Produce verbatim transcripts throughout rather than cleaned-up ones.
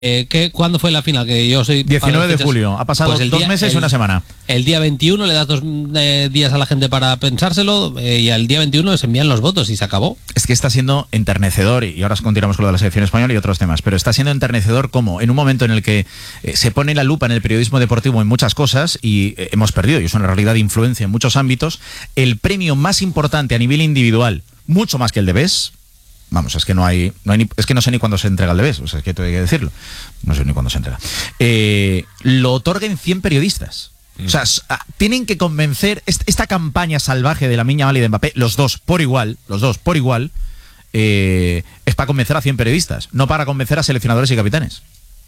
Eh, ¿qué, ¿Cuándo fue la final? Que yo soy diecinueve de julio, ha pasado pues dos día, meses y una semana. El día veintiuno le das dos eh, días a la gente para pensárselo eh, y al día veintiuno se envían los votos y se acabó. Es que está siendo enternecedor, y ahora continuamos con lo de la selección española y otros temas, pero está siendo enternecedor como en un momento en el que eh, se pone la lupa en el periodismo deportivo en muchas cosas y eh, hemos perdido, y es una realidad de influencia en muchos ámbitos, el premio más importante a nivel individual, mucho más que el de B E S. Vamos, es que no hay, no hay ni, es que no sé ni cuándo se entrega el de B E S, o sea, es que tengo que decirlo. No sé ni cuándo se entrega. Eh, lo otorguen cien periodistas. Mm. O sea, tienen que convencer esta, esta campaña salvaje de Lamine Yamal y de Mbappé, los dos por igual, los dos por igual, eh, es para convencer a cien periodistas, no para convencer a seleccionadores y capitanes.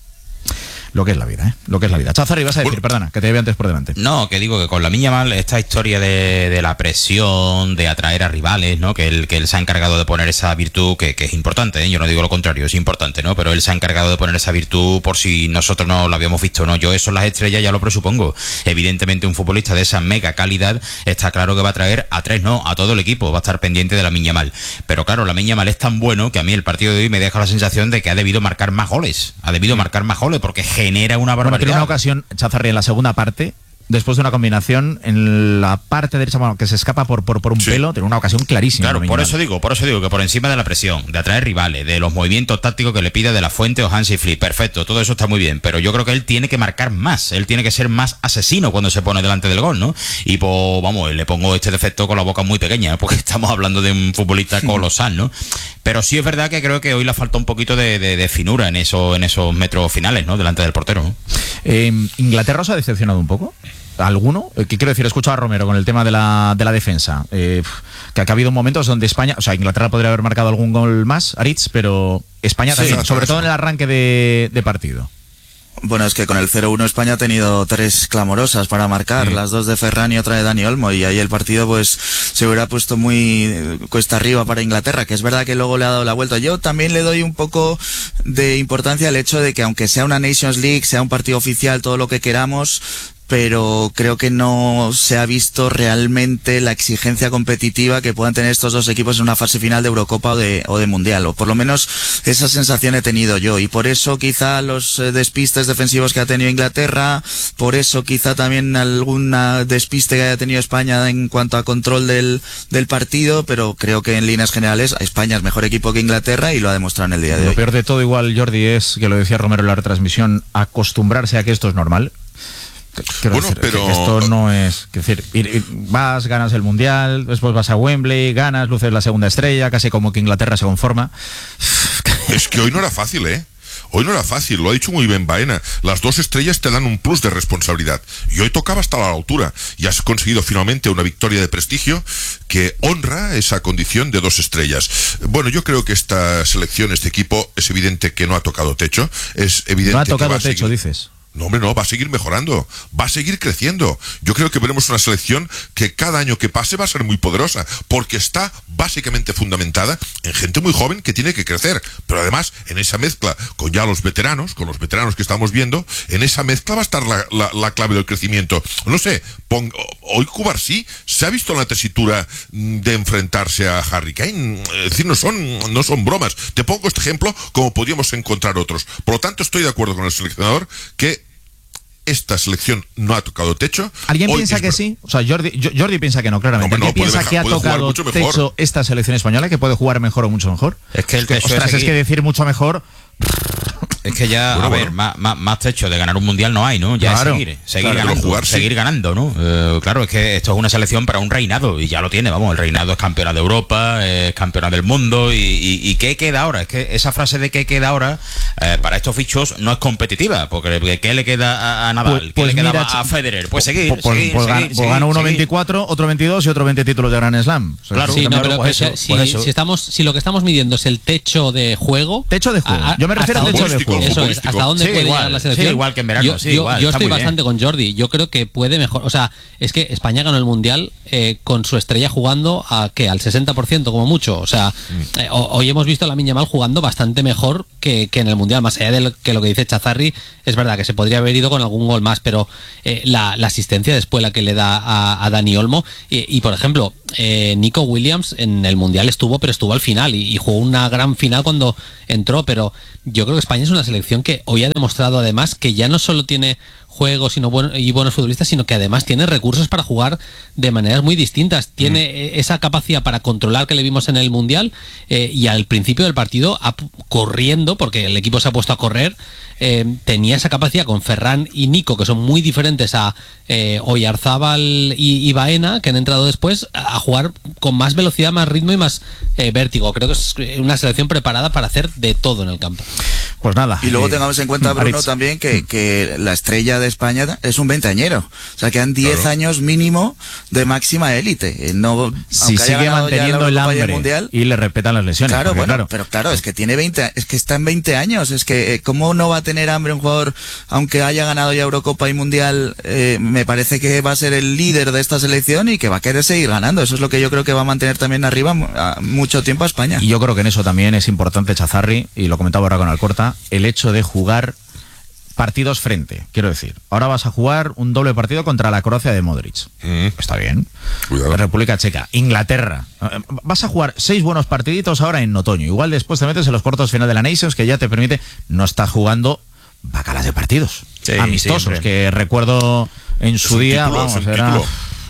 Lo que es la vida, ¿eh? Lo que es la vida. Chazarri, ibas a decir, bueno, perdona, que te lleve antes por delante. No, que digo que con Lamine Yamal, esta historia de, de la presión, de atraer a rivales, ¿no? Que él, que él se ha encargado de poner esa virtud, que, que es importante, ¿eh? Yo no digo lo contrario, es importante, ¿no? Pero él se ha encargado de poner esa virtud por si nosotros no lo habíamos visto, ¿no? Yo eso en las estrellas ya lo presupongo. Evidentemente un futbolista de esa mega calidad está claro que va a traer a tres, no, a todo el equipo, va a estar pendiente de Lamine Yamal. Pero claro, Lamine Yamal es tan bueno que a mí el partido de hoy me deja la sensación de que ha debido marcar más goles. Ha debido marcar más goles porque genera una barbaridad. Bueno, una ocasión, Chazarri, en la segunda parte, después de una combinación en la parte derecha, bueno, que se escapa por, por, por un sí. pelo, tiene una ocasión clarísima. Claro, por eso digo, por eso digo que por encima de la presión, de atraer rivales, de los movimientos tácticos que le pide De La Fuente o Hansi Flick, perfecto, todo eso está muy bien, pero yo creo que él tiene que marcar más, él tiene que ser más asesino cuando se pone delante del gol, ¿no? Y pues, vamos, le pongo este defecto con la boca muy pequeña, porque estamos hablando de un futbolista colosal, ¿no? Pero sí es verdad que creo que hoy le falta un poquito de, de, de finura en, eso, en esos metros finales, ¿no? Delante del portero, ¿no? Eh, ¿Inglaterra os ha decepcionado un poco? ¿Alguno? Eh, ¿Qué quiero decir? He escuchado a Romero con el tema de la, de la defensa. Eh, que, que ha habido momentos donde España... O sea, Inglaterra podría haber marcado algún gol más, Aritz, pero España también, sí, sobre todo en el arranque de, de partido. Bueno, es que con el cero uno España ha tenido tres clamorosas para marcar, sí. Las dos de Ferran y otra de Dani Olmo, y ahí el partido pues se hubiera puesto muy cuesta arriba para Inglaterra, que es verdad que luego le ha dado la vuelta. Yo también le doy un poco de importancia al hecho de que aunque sea una Nations League, sea un partido oficial, todo lo que queramos, pero creo que no se ha visto realmente la exigencia competitiva que puedan tener estos dos equipos en una fase final de Eurocopa o de, o de Mundial, o por lo menos esa sensación he tenido yo, y por eso quizá los despistes defensivos que ha tenido Inglaterra, por eso quizá también alguna despiste que haya tenido España en cuanto a control del, del partido, pero creo que en líneas generales España es mejor equipo que Inglaterra y lo ha demostrado en el día de hoy. Lo peor de todo igual, Jordi, es, que lo decía Romero en la retransmisión, acostumbrarse a que esto es normal. Quiero bueno, decir, pero... que esto no es... Quiero decir, ir, ir, vas, ganas el Mundial, después vas a Wembley, ganas, luces la segunda estrella, casi como que Inglaterra se conforma. Es que hoy no era fácil, ¿eh? Hoy no era fácil, lo ha dicho muy bien Baena. Las dos estrellas te dan un plus de responsabilidad. Y hoy tocaba estar a la altura. Y has conseguido finalmente una victoria de prestigio que honra esa condición de dos estrellas. Bueno, yo creo que esta selección, este equipo, es evidente que no ha tocado techo. Es evidente no ha tocado que va techo, a seguir... dices. No, hombre, no, va a seguir mejorando, va a seguir creciendo. Yo creo que veremos una selección que cada año que pase va a ser muy poderosa, porque está básicamente fundamentada en gente muy joven que tiene que crecer. Pero además, en esa mezcla con ya los veteranos, con los veteranos que estamos viendo, en esa mezcla va a estar la, la, la clave del crecimiento. No sé, pon, hoy Cubarsí se ha visto en la tesitura de enfrentarse a Harry Kane. Es decir, no son, no son bromas. Te pongo este ejemplo como podríamos encontrar otros. Por lo tanto, estoy de acuerdo con el seleccionador que esta selección no ha tocado techo. ¿Alguien Hoy piensa que ver... sí? O sea, Jordi, Jordi piensa que no, claramente. No, ¿Alguien no, piensa dejar, que ha tocado techo esta selección española, que puede jugar mejor o mucho mejor? Es que el techo Ostras, es, es que decir mucho mejor... Es que ya, bueno, a ver, bueno. más, más techo de ganar un mundial no hay, ¿no? Ya claro, es seguir, seguir claro, ganando, jugar, seguir sí. ganando, ¿no? Eh, claro, es que esto es una selección para un reinado y ya lo tiene, vamos, el reinado es campeona de Europa, es campeona del mundo y, y, y ¿qué queda ahora? Es que esa frase de ¿qué queda ahora? Eh, para estos fichos no es competitiva, porque ¿qué le queda a, a Nadal? Pues, ¿Qué pues le queda mira, a Federer? Pues seguir, pues, pues, seguir, pues, seguir, pues seguir, gana uno seguir. veinticuatro, otro veintidós y otro veinte títulos de Grand Slam. O sea, claro, sí, no, pero pues eso, eso, si, eso. si estamos, si lo que estamos midiendo es el techo de juego, techo de juego. A, Yo me refiero al techo de juego. Eso es, hasta dónde sí, puede igual, llegar la selección. Sí, igual que en verano, yo, sí, yo, igual, yo está estoy muy bastante bien. con Jordi. Yo creo que puede mejor. O sea, es que España ganó el Mundial eh, con su estrella jugando a ¿qué? Al sesenta por ciento como mucho. O sea, mm. eh, hoy hemos visto a Lamine Yamal jugando bastante mejor que, que en el Mundial. Más allá de lo que, lo que dice Chazarri, es verdad que se podría haber ido con algún gol más, pero eh, la, la asistencia después la que le da a, a Dani Olmo. Y, y por ejemplo, eh, Nico Williams en el Mundial estuvo, pero estuvo al final y, y jugó una gran final cuando entró. Pero yo creo que España es una una selección que hoy ha demostrado además que ya no solo tiene juegos sino buen, y buenos futbolistas, sino que además tiene recursos para jugar de maneras muy distintas. Tiene mm. esa capacidad para controlar que le vimos en el Mundial eh, y al principio del partido a, corriendo, porque el equipo se ha puesto a correr, eh, tenía esa capacidad con Ferran y Nico, que son muy diferentes a eh, Oyarzábal y, y Baena, que han entrado después, a jugar con más velocidad, más ritmo y más eh, vértigo. Creo que es una selección preparada para hacer de todo en el campo. Pues nada. Y luego eh, tengamos en cuenta, Bruno, Aritz. también que, que la estrella de España es un veinteañero. O sea, que han diez claro. años mínimo de máxima élite. No, si sigue manteniendo el hambre mundial, y le respetan las lesiones. Claro, bueno, claro. pero claro, es que tiene veinte, es que está en veinte años. Es que, ¿cómo no va a tener hambre un jugador, aunque haya ganado ya Eurocopa y Mundial? Eh, me parece que va a ser el líder de esta selección y que va a querer seguir ganando. Eso es lo que yo creo que va a mantener también arriba mucho tiempo a España. Y yo creo que en eso también es importante, Chazarri, y lo comentaba ahora con Alcorta, el hecho de jugar partidos frente, quiero decir. Ahora vas a jugar un doble partido contra la Croacia de Modric. Mm. Está bien. Cuidado. República Checa, Inglaterra. Vas a jugar seis buenos partiditos ahora en otoño. Igual después te metes en los cuartos final de la Nations, que ya te permite... No estás jugando bacalas de partidos. Sí, amistosos, que recuerdo en su día... Título, vamos, era... título.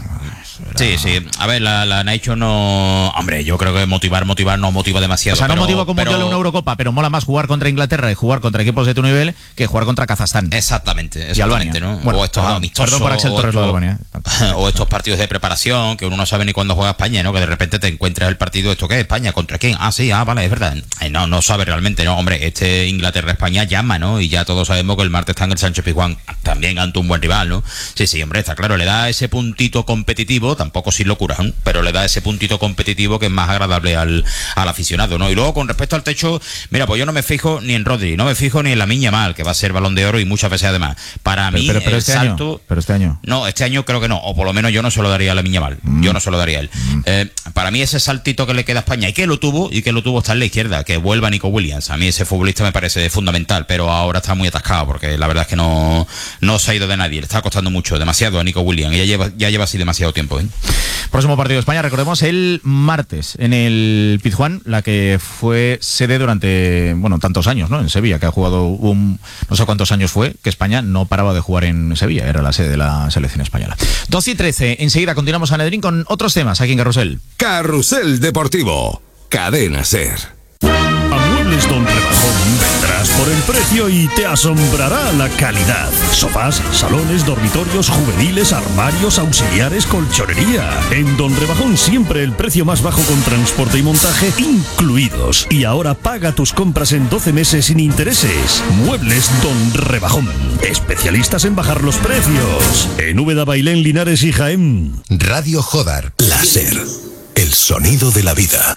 Sí, sí. A ver, la, la Nation no... Hombre, yo creo que motivar, motivar no motiva demasiado. O sea, no pero, motiva como pero... Mundial una Eurocopa, pero mola más jugar contra Inglaterra y jugar contra equipos de tu nivel que jugar contra Kazajstán. Exactamente, exactamente, ¿no? Bueno, o estos ah, amistosos, perdón por Axel o, Torres, estos, lo de Albania. o estos partidos de preparación que uno no sabe ni cuándo juega España, ¿no? Que de repente te encuentras el partido, ¿esto qué es? ¿España? ¿Contra quién? Ah, sí, ah, vale, es verdad. Eh, no, no sabe realmente, ¿no? Hombre, este Inglaterra-España llama, ¿no? Y ya todos sabemos que el martes está en el Sánchez Pizjuán también ante un buen rival, ¿no? Sí, sí, hombre, está claro, le da ese puntito competitivo, tampoco sin locura, ¿no? Pero le da ese puntito competitivo que es más agradable al, al aficionado, ¿no? Y luego, con respecto al techo, mira, pues yo no me fijo ni en Rodri, no me fijo ni en Lamine Yamal, que va a ser Balón de Oro y muchas veces además. Para pero, mí, pero, pero el este salto... Año, pero este año... No, este año creo que no, o por lo menos yo no se lo daría a Lamine Yamal, mm. yo no se lo daría a él. Mm. Eh, para mí ese saltito que le queda a España, y que lo tuvo, y que lo tuvo está en la izquierda, que vuelva Nico Williams. A mí ese futbolista me parece fundamental, pero ahora está muy atascado, porque la verdad es que no, no se ha ido de nadie, le está costando mucho, demasiado a Nico Williams, y ya lleva, ya lleva así demasiado tiempo, ¿eh? Próximo partido de España, recordemos, el martes en el Pizjuán, la que fue sede durante, bueno, tantos años, ¿no? En Sevilla, que ha jugado un, no sé cuántos años fue, que España no paraba de jugar en Sevilla, era la sede de la selección española. doce y trece, enseguida continuamos, Sanedrín, con otros temas aquí en Carrusel. Carrusel Deportivo, Cadena SER. A Muebles Don Rebajón vendrás por el precio y te asombrará la calidad. Sofás, salones, dormitorios, juveniles, armarios, auxiliares, colchonería. En Don Rebajón siempre el precio más bajo con transporte y montaje incluidos. Y ahora paga tus compras en doce meses sin intereses. Muebles Don Rebajón. Especialistas en bajar los precios. En Úbeda, Bailén, Linares y Jaén. Radio Jodar. La SER. El sonido de la vida.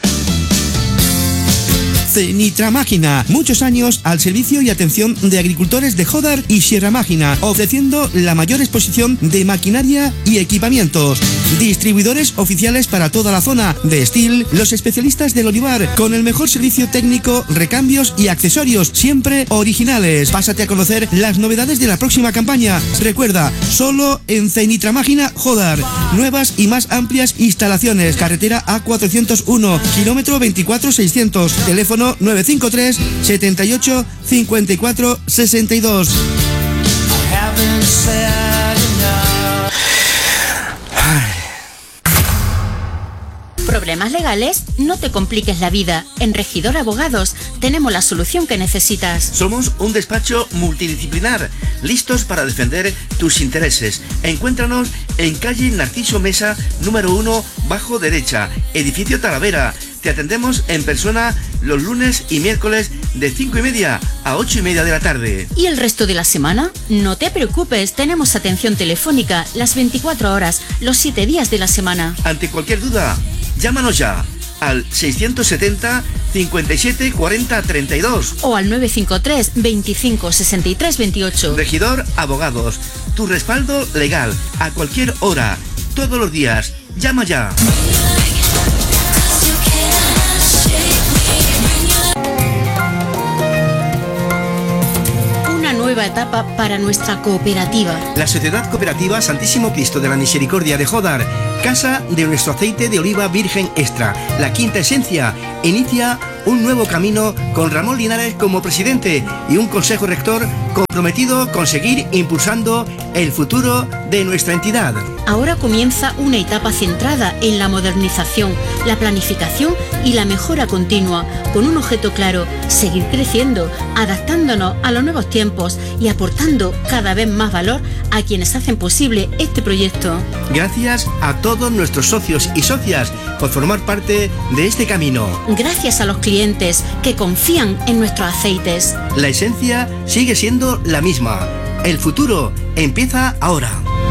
Cenitra Máquina, muchos años al servicio y atención de agricultores de Jodar y Sierra Máquina, ofreciendo la mayor exposición de maquinaria y equipamientos. Distribuidores oficiales para toda la zona de Steel, los especialistas del olivar, con el mejor servicio técnico, recambios y accesorios, siempre originales. Pásate a conocer las novedades de la próxima campaña. Recuerda, solo en Cenitra Máquina Jodar. Nuevas y más amplias instalaciones. Carretera A cuatrocientos uno, kilómetro veinticuatro seiscientos. Teléfono nueve cinco tres, setenta y ocho, cincuenta y cuatro, sesenta y dos. ¿Problemas legales? No te compliques la vida. En Regidor Abogados tenemos la solución que necesitas. Somos un despacho multidisciplinar, listos para defender tus intereses. Encuéntranos en calle Narciso Mesa, número uno, bajo derecha, edificio Talavera. Te atendemos en persona los lunes y miércoles de cinco y media a ocho y media de la tarde. ¿Y el resto de la semana? No te preocupes, tenemos atención telefónica las veinticuatro horas, los siete días de la semana. Ante cualquier duda, llámanos ya al seiscientos setenta, cincuenta y siete, cuarenta, treinta y dos o al nueve cinco tres, veinticinco, sesenta y tres, veintiocho. Regidor Abogados, tu respaldo legal a cualquier hora, todos los días. Llama ya. Nueva etapa para nuestra cooperativa. La Sociedad Cooperativa Santísimo Cristo de la Misericordia de Jodar, casa de nuestro aceite de oliva virgen extra, la quinta esencia, inicia un nuevo camino con Ramón Linares como presidente y un consejo rector comprometido con seguir impulsando el futuro de nuestra entidad. Ahora comienza una etapa centrada en la modernización, la planificación y la mejora continua, con un objeto claro: seguir creciendo, adaptándonos a los nuevos tiempos y aportando cada vez más valor a quienes hacen posible este proyecto. Gracias a todos nuestros socios y socias por formar parte de este camino. Gracias a los clientes que confían en nuestros aceites. La esencia sigue siendo la misma. El futuro empieza ahora.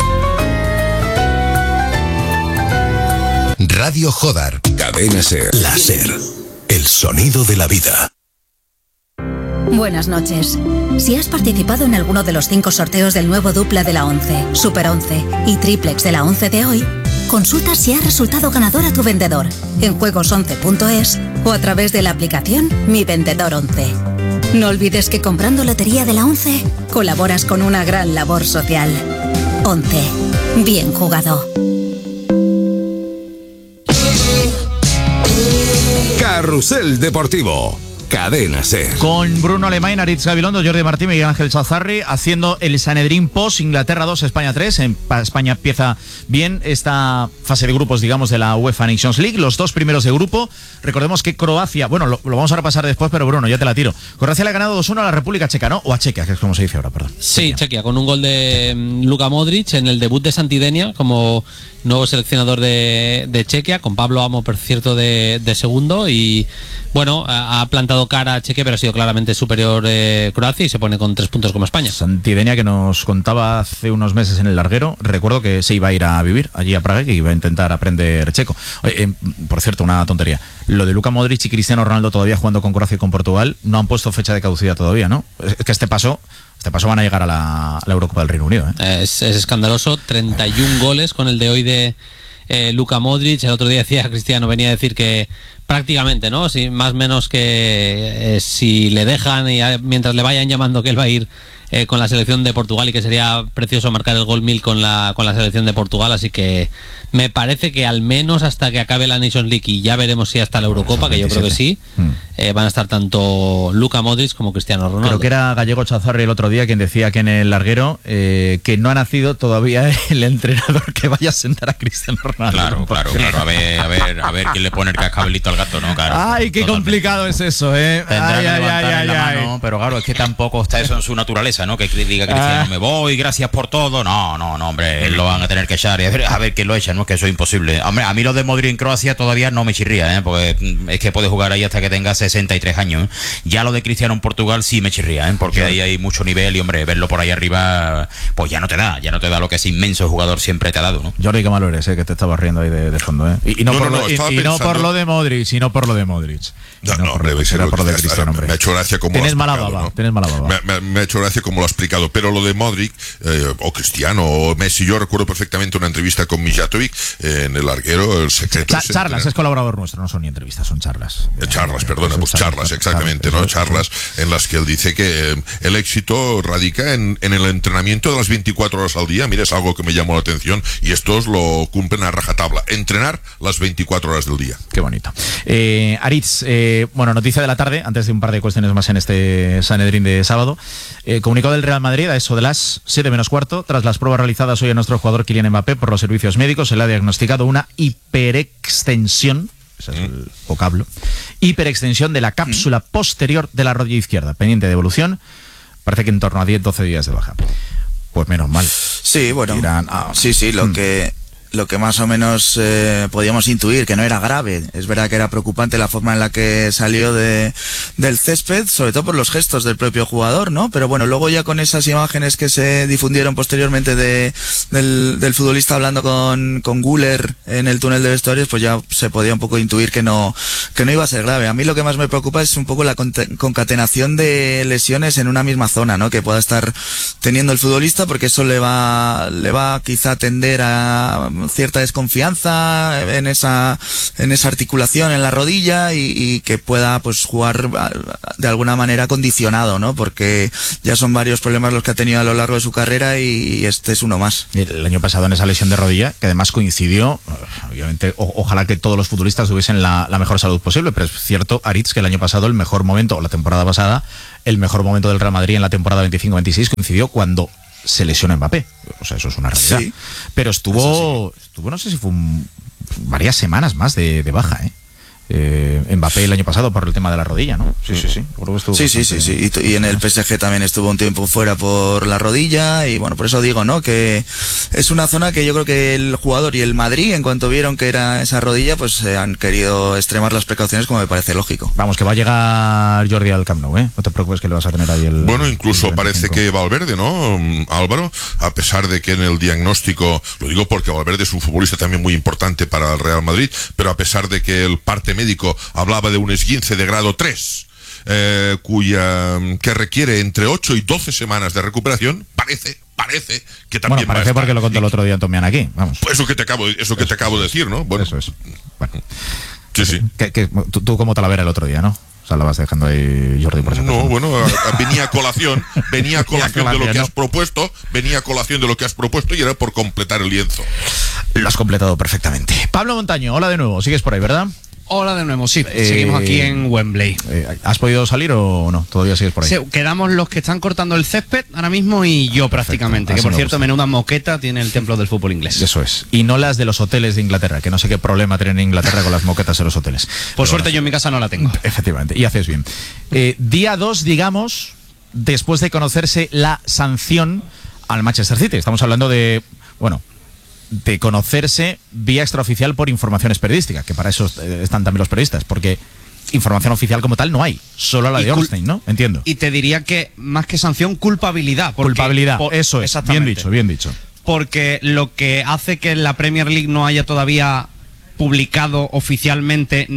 Radio Jodar. Cadena Ser. La Ser. El sonido de la vida. Buenas noches. Si has participado en alguno de los cinco sorteos del nuevo dupla de la once, Super once y Triplex de la once de hoy, consulta si ha resultado ganador a tu vendedor en juegos once punto es o a través de la aplicación Mi Vendedor once. No olvides que comprando lotería de la once colaboras con una gran labor social. once. Bien jugado. Carrusel Deportivo. Cadena Ser. Con Bruno Alemán, Aritz Gabilondo, Jordi Martín y Miguel Ángel Chazarri haciendo el Sanedrín post Inglaterra dos, España tres. En España empieza bien esta fase de grupos, digamos, de la UEFA Nations League. Los dos primeros de grupo. Recordemos que Croacia, bueno, lo, lo vamos a repasar después, pero Bruno, ya te la tiro. Croacia le ha ganado dos uno a la República Checa, ¿no? O a Chequia, que es como se dice ahora, perdón. Sí, Chequia, Chequia, con un gol de um, Luka Modric en el debut de Santidenia como nuevo seleccionador de, de Chequia, con Pablo Amo, por cierto, de, de segundo. Y bueno, ha, ha plantado cara a Chequia, pero ha sido claramente superior eh, Croacia y se pone con tres puntos como España. Santidenia, que nos contaba hace unos meses en el larguero, recuerdo que se iba a ir a vivir allí a Praga y que iba a intentar aprender checo. Oye, eh, por cierto, una tontería. Lo de Luka Modric y Cristiano Ronaldo todavía jugando con Croacia y con Portugal, no han puesto fecha de caducidad todavía, ¿no? Es que este paso... Este paso van a llegar a la, a la Eurocopa del Reino Unido, ¿eh? Es, es escandaloso, treinta y uno goles con el de hoy de eh, Luka Modric. El otro día decía Cristiano, venía a decir que prácticamente, ¿no? Si, más o menos que eh, si le dejan y a, mientras le vayan llamando que él va a ir eh, con la selección de Portugal y que sería precioso marcar el gol mil con la, con la selección de Portugal, así que me parece que al menos hasta que acabe la Nations League y ya veremos si hasta la Eurocopa, que yo creo que sí, mm. eh, van a estar tanto Luka Modric como Cristiano Ronaldo. Creo que era Gallego Chazarri el otro día quien decía que en el larguero eh, que no ha nacido todavía el entrenador que vaya a sentar a Cristiano Ronaldo. Claro, claro, claro. A ver, a ver, a ver quién le pone el cascabelito al gato, ¿no? Claro, ay, qué totalmente complicado es eso, ¿eh? Tendrá ay, que ay, levantar ay, la ay, mano, ay. pero claro, es que tampoco está eso en su naturaleza, ¿no? Que diga Cristiano, ah. me voy, gracias por todo. No, no, no, hombre, lo van a tener que echar y a ver, a ver quién lo echa, ¿no? Que eso es imposible. Hombre, a mí lo de Modric en Croacia todavía no me chirría, ¿eh? Porque es que puede jugar ahí hasta que tenga sesenta y tres años, ¿eh? Ya lo de Cristiano en Portugal sí me chirría, ¿eh? Porque sí, ahí hay mucho nivel y, hombre, verlo por ahí arriba, pues ya no te da, ya no te da lo que ese inmenso jugador siempre te ha dado, ¿no? Jordi, qué malo eres, ¿eh? Que te estabas riendo ahí de, de fondo, ¿eh? Y, y, no, no, por no, lo, y, y no por lo de Modric, sino por lo de Modric. No, no, hombre, no, por lo de Cristiano, hombre. Me ha hecho gracia como tienes lo ha mala baba, ¿no? Tienes mala baba. Me, me, me ha hecho gracia como lo ha explicado, pero lo de Modric, eh, o Cristiano, o Messi, yo recuerdo perfectamente una entrevista con Mijatovic eh, en el larguero, el secreto. Cha charlas, tener... es colaborador nuestro, no son ni entrevistas, son charlas. Eh, charlas, eh, perdona, pues charlas, charlas exactamente, charlas, ¿no? Charlas en las que él dice que eh, el éxito radica en, en el entrenamiento de las veinticuatro horas al día. Mira, es algo que me llamó la atención y estos lo cumplen a rajatabla. Entrenar las veinticuatro horas del día. Qué bonito. Eh, Aritz, eh, bueno, noticia de la tarde, antes de un par de cuestiones más en este Sanedrín de sábado. Eh, comunicado del Real Madrid a eso de las siete menos cuarto. Tras las pruebas realizadas hoy a nuestro jugador Kylian Mbappé por los servicios médicos, se le ha diagnosticado una hiperextensión, ese es el vocablo, hiperextensión de la cápsula posterior de la rodilla izquierda, pendiente de evolución. Parece que en torno a diez doce días de baja. Pues menos mal. Sí, bueno. Dirán, ah, sí, sí, lo mm. que... lo que más o menos eh, podíamos intuir, que no era grave. Es verdad que era preocupante la forma en la que salió de, del césped, sobre todo por los gestos del propio jugador, ¿no? Pero bueno, luego ya con esas imágenes que se difundieron posteriormente de, del, del futbolista hablando con, con Güler en el túnel de vestuarios, pues ya se podía un poco intuir que no, que no iba a ser grave. A mí lo que más me preocupa es un poco la concatenación de lesiones en una misma zona, ¿no? Que pueda estar teniendo el futbolista, porque eso le va, le va quizá a tender a cierta desconfianza en esa, en esa articulación en la rodilla y, y que pueda pues jugar de alguna manera condicionado, ¿no? Porque ya son varios problemas los que ha tenido a lo largo de su carrera y este es uno más. El año pasado en esa lesión de rodilla, que además coincidió, obviamente, o, ojalá que todos los futbolistas tuviesen la, la mejor salud posible, pero es cierto, Aritz, que el año pasado el mejor momento, o la temporada pasada, el mejor momento del Real Madrid en la temporada veinticinco veintiséis coincidió cuando se lesionó Mbappé. O sea, eso es una realidad. Sí. Pero estuvo, sí. estuvo, no sé si fue un, varias semanas más de, de baja, ¿eh? Eh, Mbappé el año pasado por el tema de la rodilla, ¿no? Sí, sí, sí. Sí, sí, sí, sí. Y, y en el P S G también estuvo un tiempo fuera por la rodilla y bueno, por eso digo, ¿no? Que es una zona que yo creo que el jugador y el Madrid, en cuanto vieron que era esa rodilla, pues eh, han querido extremar las precauciones, como me parece lógico. Vamos, que va a llegar Jordi al Camp Nou, ¿eh? No te preocupes que le vas a tener ahí el... Bueno, incluso el parece que Valverde, ¿no, Álvaro? A pesar de que en el diagnóstico, lo digo porque Valverde es un futbolista también muy importante para el Real Madrid, pero a pesar de que el parte médico hablaba de un esguince de grado tres, eh, cuya que requiere entre ocho y doce semanas de recuperación, parece parece que también bueno, parece porque lo contó el otro día Antomian aquí, vamos. Pues eso que te acabo eso que eso, te acabo de decir, ¿no? Bueno, eso es. Bueno. Sí, sí. Que, que, tú, tú como Talavera el otro día, ¿no? O sea, la vas dejando ahí, Jordi, por esa No, persona. bueno, a, a, venía a colación, venía a colación de lo que has propuesto, venía a colación de lo que has propuesto y era por completar el lienzo. Lo has completado perfectamente. Pablo Montaño, hola de nuevo, sigues por ahí, ¿verdad? Hola de nuevo, sí, eh, seguimos aquí en Wembley. Eh, ¿Has podido salir o no? ¿Todavía sigues por ahí? Sí, quedamos los que están cortando el césped ahora mismo y yo prácticamente, Perfecto. que por cierto, menuda moqueta tiene el templo del fútbol inglés. Eso es. Y no las de los hoteles de Inglaterra, que no sé qué problema tienen en Inglaterra con las moquetas en los hoteles. Por Pero suerte bueno, yo en mi casa no la tengo. Efectivamente, y haces bien. Eh, día dos, digamos, después de conocerse la sanción al Manchester City. Estamos hablando de, bueno... de conocerse vía extraoficial por informaciones periodísticas, que para eso están también los periodistas, porque información oficial como tal no hay, solo la de Ornstein, ¿no? Entiendo. Y te diría que más que sanción, culpabilidad. Porque, culpabilidad, por, eso es, bien dicho, bien dicho. Porque lo que hace que la Premier League no haya todavía publicado oficialmente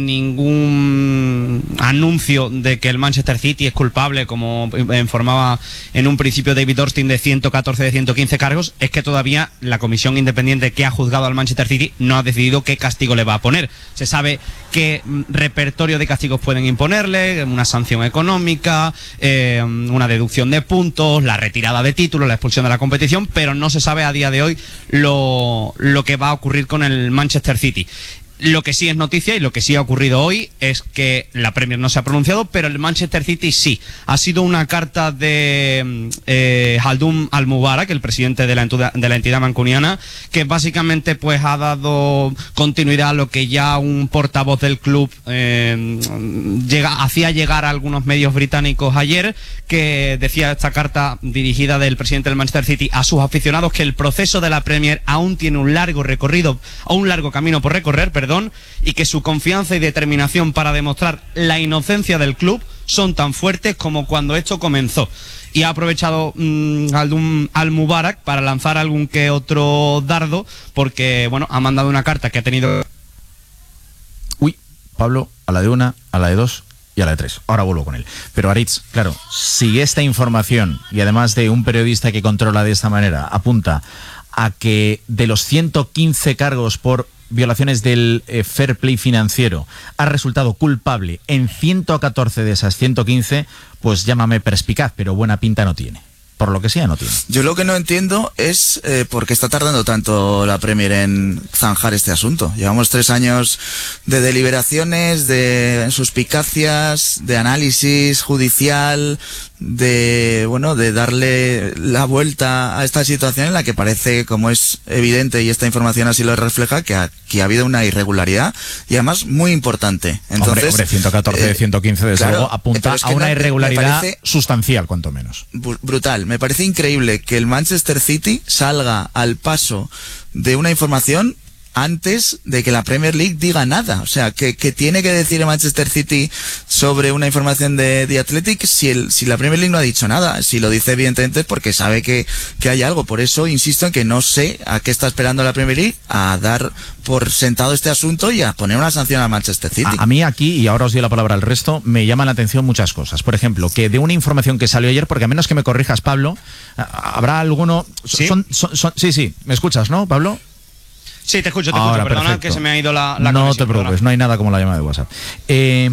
ningún anuncio de que el Manchester City es culpable, como informaba en un principio David Ornstein, de ciento catorce de ciento quince cargos, es que todavía la comisión independiente que ha juzgado al Manchester City no ha decidido qué castigo le va a poner. Se sabe qué repertorio de castigos pueden imponerle, una sanción económica, eh, una deducción de puntos, la retirada de títulos, la expulsión de la competición, pero no se sabe a día de hoy lo, lo que va a ocurrir con el Manchester City. Lo que sí es noticia y lo que sí ha ocurrido hoy es que la Premier no se ha pronunciado, pero el Manchester City sí. Ha sido una carta de eh, Khaldoon Al-Mubarak, el presidente de la, de la entidad mancuniana, que básicamente pues ha dado continuidad a lo que ya un portavoz del club eh, llega, hacía llegar a algunos medios británicos ayer, que decía esta carta dirigida del presidente del Manchester City a sus aficionados que el proceso de la Premier aún tiene un largo recorrido, o un largo camino por recorrer, perdón, y que su confianza y determinación para demostrar la inocencia del club son tan fuertes como cuando esto comenzó. Y ha aprovechado mmm, Khaldoon Al-Mubarak para lanzar algún que otro dardo, porque bueno, ha mandado una carta que ha tenido... Uy, Pablo, a la de una, a la de dos y a la de tres. Ahora vuelvo con él. Pero Aritz, claro, si esta información, y además de un periodista que controla de esta manera, apunta a que de los ciento quince cargos por violaciones del eh, fair play financiero ha resultado culpable en ciento catorce de esas ciento quince, pues llámame perspicaz, pero buena pinta no tiene. Por lo que sea, no tiene. Yo lo que no entiendo es eh, por qué está tardando tanto la Premier en zanjar este asunto. Llevamos tres años de deliberaciones, de suspicacias, de análisis judicial, de bueno, de darle la vuelta a esta situación en la que parece, como es evidente y esta información así lo refleja, que aquí ha habido una irregularidad y además muy importante. Entonces, hombre, hombre ciento catorce de ciento quince desde claro, luego apunta es que a una no, irregularidad parece sustancial, cuanto menos. Brutal. Me parece increíble que el Manchester City salga al paso de una información antes de que la Premier League diga nada. O sea, que, que tiene que decir el Manchester City sobre una información de The Athletic si, el, si la Premier League no ha dicho nada. Si lo dice evidentemente es porque sabe que, que hay algo. Por eso insisto en que no sé a qué está esperando la Premier League a dar por sentado este asunto y a poner una sanción al Manchester City. A, a mí aquí, y ahora os doy la palabra al resto, me llaman la atención muchas cosas. Por ejemplo, que de una información que salió ayer, porque a menos que me corrijas, Pablo, habrá alguno... ¿Sí? Son, son, son, sí, sí, ¿me escuchas, no, Pablo? Sí, te escucho, te Ahora, escucho. Perdona perfecto. que se me ha ido la, la No conexión, te preocupes, perdona. no hay nada como la llamada de WhatsApp. Eh,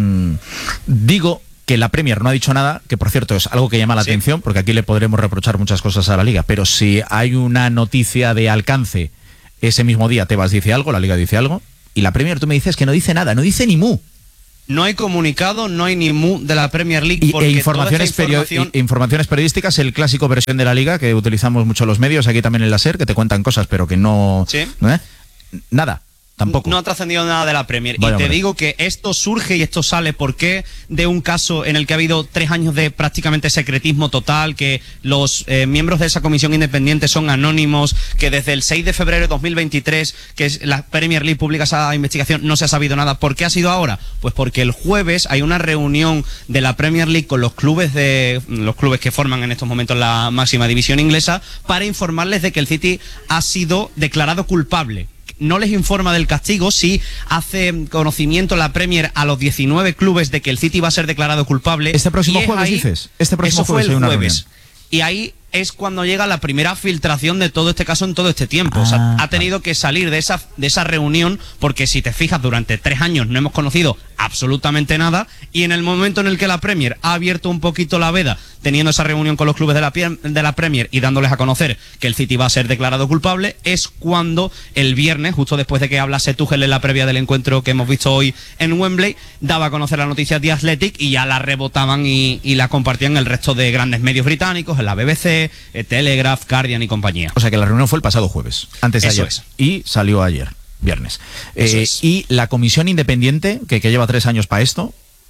digo que la Premier no ha dicho nada, que por cierto es algo que llama la Sí. atención, porque aquí le podremos reprochar muchas cosas a la Liga, pero si hay una noticia de alcance, ese mismo día Tebas dice algo, la Liga dice algo, y la Premier tú me dices que no dice nada, no dice ni mu. No hay comunicado, no hay ni mu de la Premier League. Y, porque e informaciones, toda esta perio- e informaciones periodísticas, el clásico versión de la Liga, que utilizamos mucho los medios, aquí también en la SER, que te cuentan cosas, pero que no... Sí. ¿eh? Nada. Tampoco. No ha trascendido nada de la Premier. Vaya y te hombre. digo que esto surge y esto sale porque de un caso en el que ha habido tres años de prácticamente secretismo total, que los eh, miembros de esa comisión independiente son anónimos, que desde el seis de febrero de dos mil veintitrés, que es la Premier League publica esa investigación, no se ha sabido nada. ¿Por qué ha sido ahora? Pues porque el jueves hay una reunión de la Premier League con los clubes de los clubes que forman en estos momentos la máxima división inglesa para informarles de que el City ha sido declarado culpable. No les informa del castigo, sí hace conocimiento la Premier a los diecinueve clubes de que el City va a ser declarado culpable. Este próximo Y es jueves ahí- dices. Este próximo eso jueves fue hay el una jueves. reunión. Y ahí es cuando llega la primera filtración de todo este caso en todo este tiempo. Ah, o sea, ha tenido que salir de esa, de esa reunión porque si te fijas, durante tres años no hemos conocido absolutamente nada y en el momento en el que la Premier ha abierto un poquito la veda, teniendo esa reunión con los clubes de la, pie- de la Premier y dándoles a conocer que el City va a ser declarado culpable, es cuando el viernes, justo después de que hablase Tuchel en la previa del encuentro que hemos visto hoy en Wembley, daba a conocer la noticia The Athletic y ya la rebotaban y, y la compartían el resto de grandes medios británicos, en la B B C, eh, Telegraph, Guardian y compañía. O sea que la reunión fue el pasado jueves, antes de Eso ayer. es. Y salió ayer, viernes. Eso Eh, es. Y la comisión independiente, que, que lleva tres años para esto,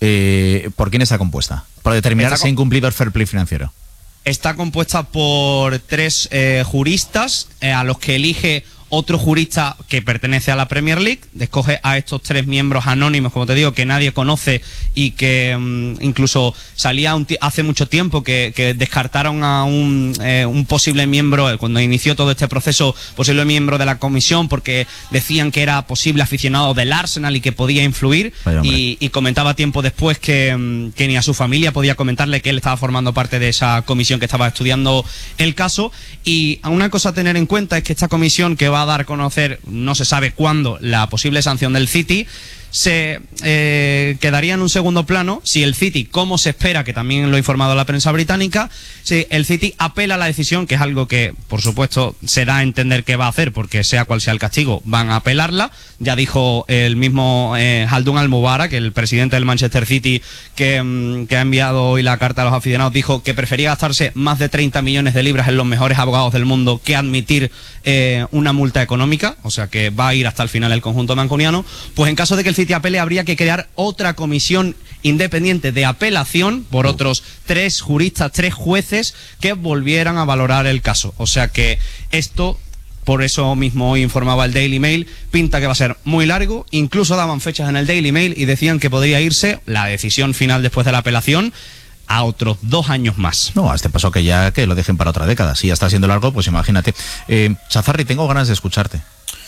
eh, ¿por quién está compuesta? Para determinar Está si ha com- incumplido el fair play financiero. Está compuesta por tres eh, juristas, eh, a los que elige otro jurista que pertenece a la Premier League, escoge a estos tres miembros anónimos, como te digo, que nadie conoce y que mm, incluso salía un ti- hace mucho tiempo que, que descartaron a un, eh, un posible miembro, eh, cuando inició todo este proceso, posible miembro de la comisión, porque decían que era posible aficionado del Arsenal y que podía influir, Vaya hombre. y, y comentaba tiempo después que, mm, que ni a su familia podía comentarle que él estaba formando parte de esa comisión que estaba estudiando el caso. Y una cosa a tener en cuenta es que esta comisión, que va a dar a conocer, no se sabe cuándo, la posible sanción del City, se eh, quedaría en un segundo plano si el City, como se espera, que también lo ha informado la prensa británica, si el City apela la decisión, que es algo que, por supuesto, se da a entender que va a hacer, porque sea cual sea el castigo, van a apelarla. Ya dijo el mismo eh, Haldun Al-Mubarak, el presidente del Manchester City, que, mm, que ha enviado hoy la carta a los aficionados, dijo que prefería gastarse más de treinta millones de libras en los mejores abogados del mundo que admitir eh, una multa económica, o sea que va a ir hasta el final el conjunto mancuniano. Pues en caso de que el City apele, habría que crear otra comisión independiente de apelación por otros tres juristas, tres jueces que volvieran a valorar el caso. O sea que esto, por eso mismo hoy informaba el Daily Mail, pinta que va a ser muy largo. Incluso daban fechas en el Daily Mail y decían que podría irse la decisión final después de la apelación a otros dos años más. No, a este paso que ya que lo dejen para otra década. Si ya está siendo largo, pues imagínate. Eh, Chazarri, tengo ganas de escucharte.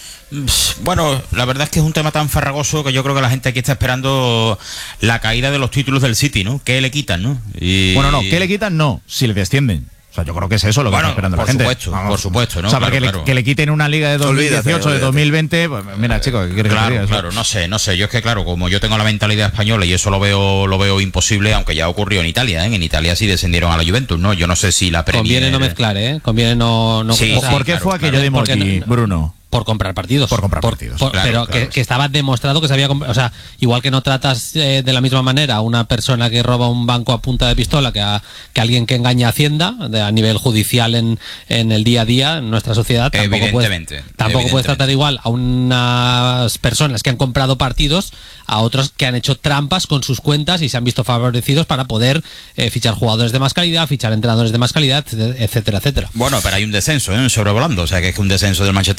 Bueno, la verdad es que es un tema tan farragoso que yo creo que la gente aquí está esperando la caída de los títulos del City, ¿no? ¿Qué le quitan, no? Y... Bueno, no, ¿qué le quitan? No, si le descienden. O sea, yo creo que es eso lo que Bueno, está esperando por la gente. supuesto, por supuesto, ¿no? O sea, Claro, para que, claro. Le, que le quiten una liga de dos mil dieciocho, Olvídate, de olvídate. dos mil veinte, pues mira, chico, ¿qué quieres que te Claro, diga? claro, no sé, no sé. Yo es que, claro, como yo tengo la mentalidad española y eso lo veo lo veo imposible, aunque ya ocurrió en Italia, ¿eh? En Italia sí descendieron a la Juventus, ¿no? Yo no sé si la Premier... Conviene no mezclar, ¿eh? Conviene no... no Sí, o sea, ¿Por qué claro, fue aquello claro. de Porque Morqui, no- Bruno? Por comprar partidos. Por comprar partidos. por- Claro, pero claro. Que, que estaba demostrado que se había comprado. O sea, igual que no tratas eh, de la misma manera a una persona que roba un banco a punta de pistola que a, que a alguien que engaña a Hacienda de, a nivel judicial en, en el día a día en nuestra sociedad. Tampoco Evidentemente, puedes, tampoco puedes evidentemente. tratar igual a unas personas que han comprado partidos a otros que han hecho trampas con sus cuentas y se han visto favorecidos para poder eh, fichar jugadores de más calidad, fichar entrenadores de más calidad, etcétera, etcétera. Bueno, pero hay un descenso, ¿eh? Sobrevolando, o sea que es que un descenso del Manchester City Sí, sí,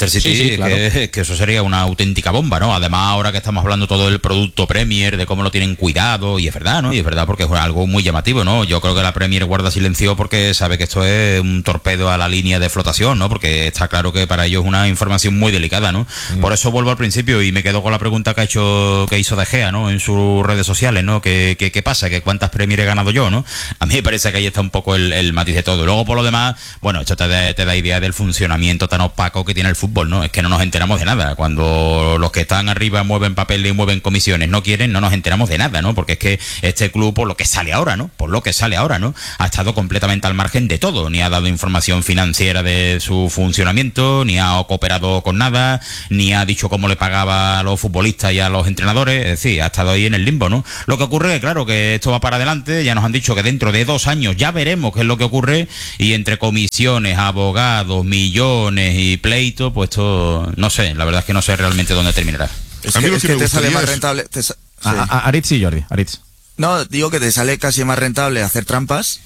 sí, claro. que, que eso sería una auténtica bomba, ¿no? Además, ahora que estamos hablando todo del producto Premier, de cómo lo tienen cuidado, y es verdad, ¿no? Y es verdad porque es algo muy llamativo, ¿no? Yo creo que la Premier guarda silencio porque sabe que esto es un torpedo a la línea de flotación, ¿no? Porque está claro que para ellos es una información muy delicada, ¿no? Mm. Por eso vuelvo al principio y me quedo con la pregunta que ha hecho, que hizo De Gea, ¿no? En sus redes sociales, ¿no? ¿Qué, qué, qué pasa? ¿Que cuántas Premier he ganado yo, ¿no? A mí me parece que ahí está un poco el, el matiz de todo. Luego, por lo demás, bueno, esto te da, te da idea del funcionamiento tan opaco que tiene el fútbol, ¿no? Es que no nos enteramos de nada. Cuando los que están arriba mueven papel y mueven comisiones, no quieren, no nos enteramos de nada, ¿no? Porque es que este club, por lo que sale ahora, ¿no? Por lo que sale ahora, ¿no? Ha estado completamente al margen de todo, ni ha dado información financiera de su funcionamiento, ni ha cooperado con nada, ni ha dicho cómo le pagaba a los futbolistas y a los entrenadores, es decir, ha estado ahí en el limbo, ¿no? Lo que ocurre es, claro, que esto va para adelante, ya nos han dicho que dentro de dos años ya veremos qué es lo que ocurre, y entre comisiones, abogados, millones y pleitos, pues esto, no sé, la verdad es que no sé realmente dónde terminará. Es que, es que te sale más rentable... Te sa- a, sí. a, Aritz y Jordi, Aritz. No, digo que te sale casi más rentable hacer trampas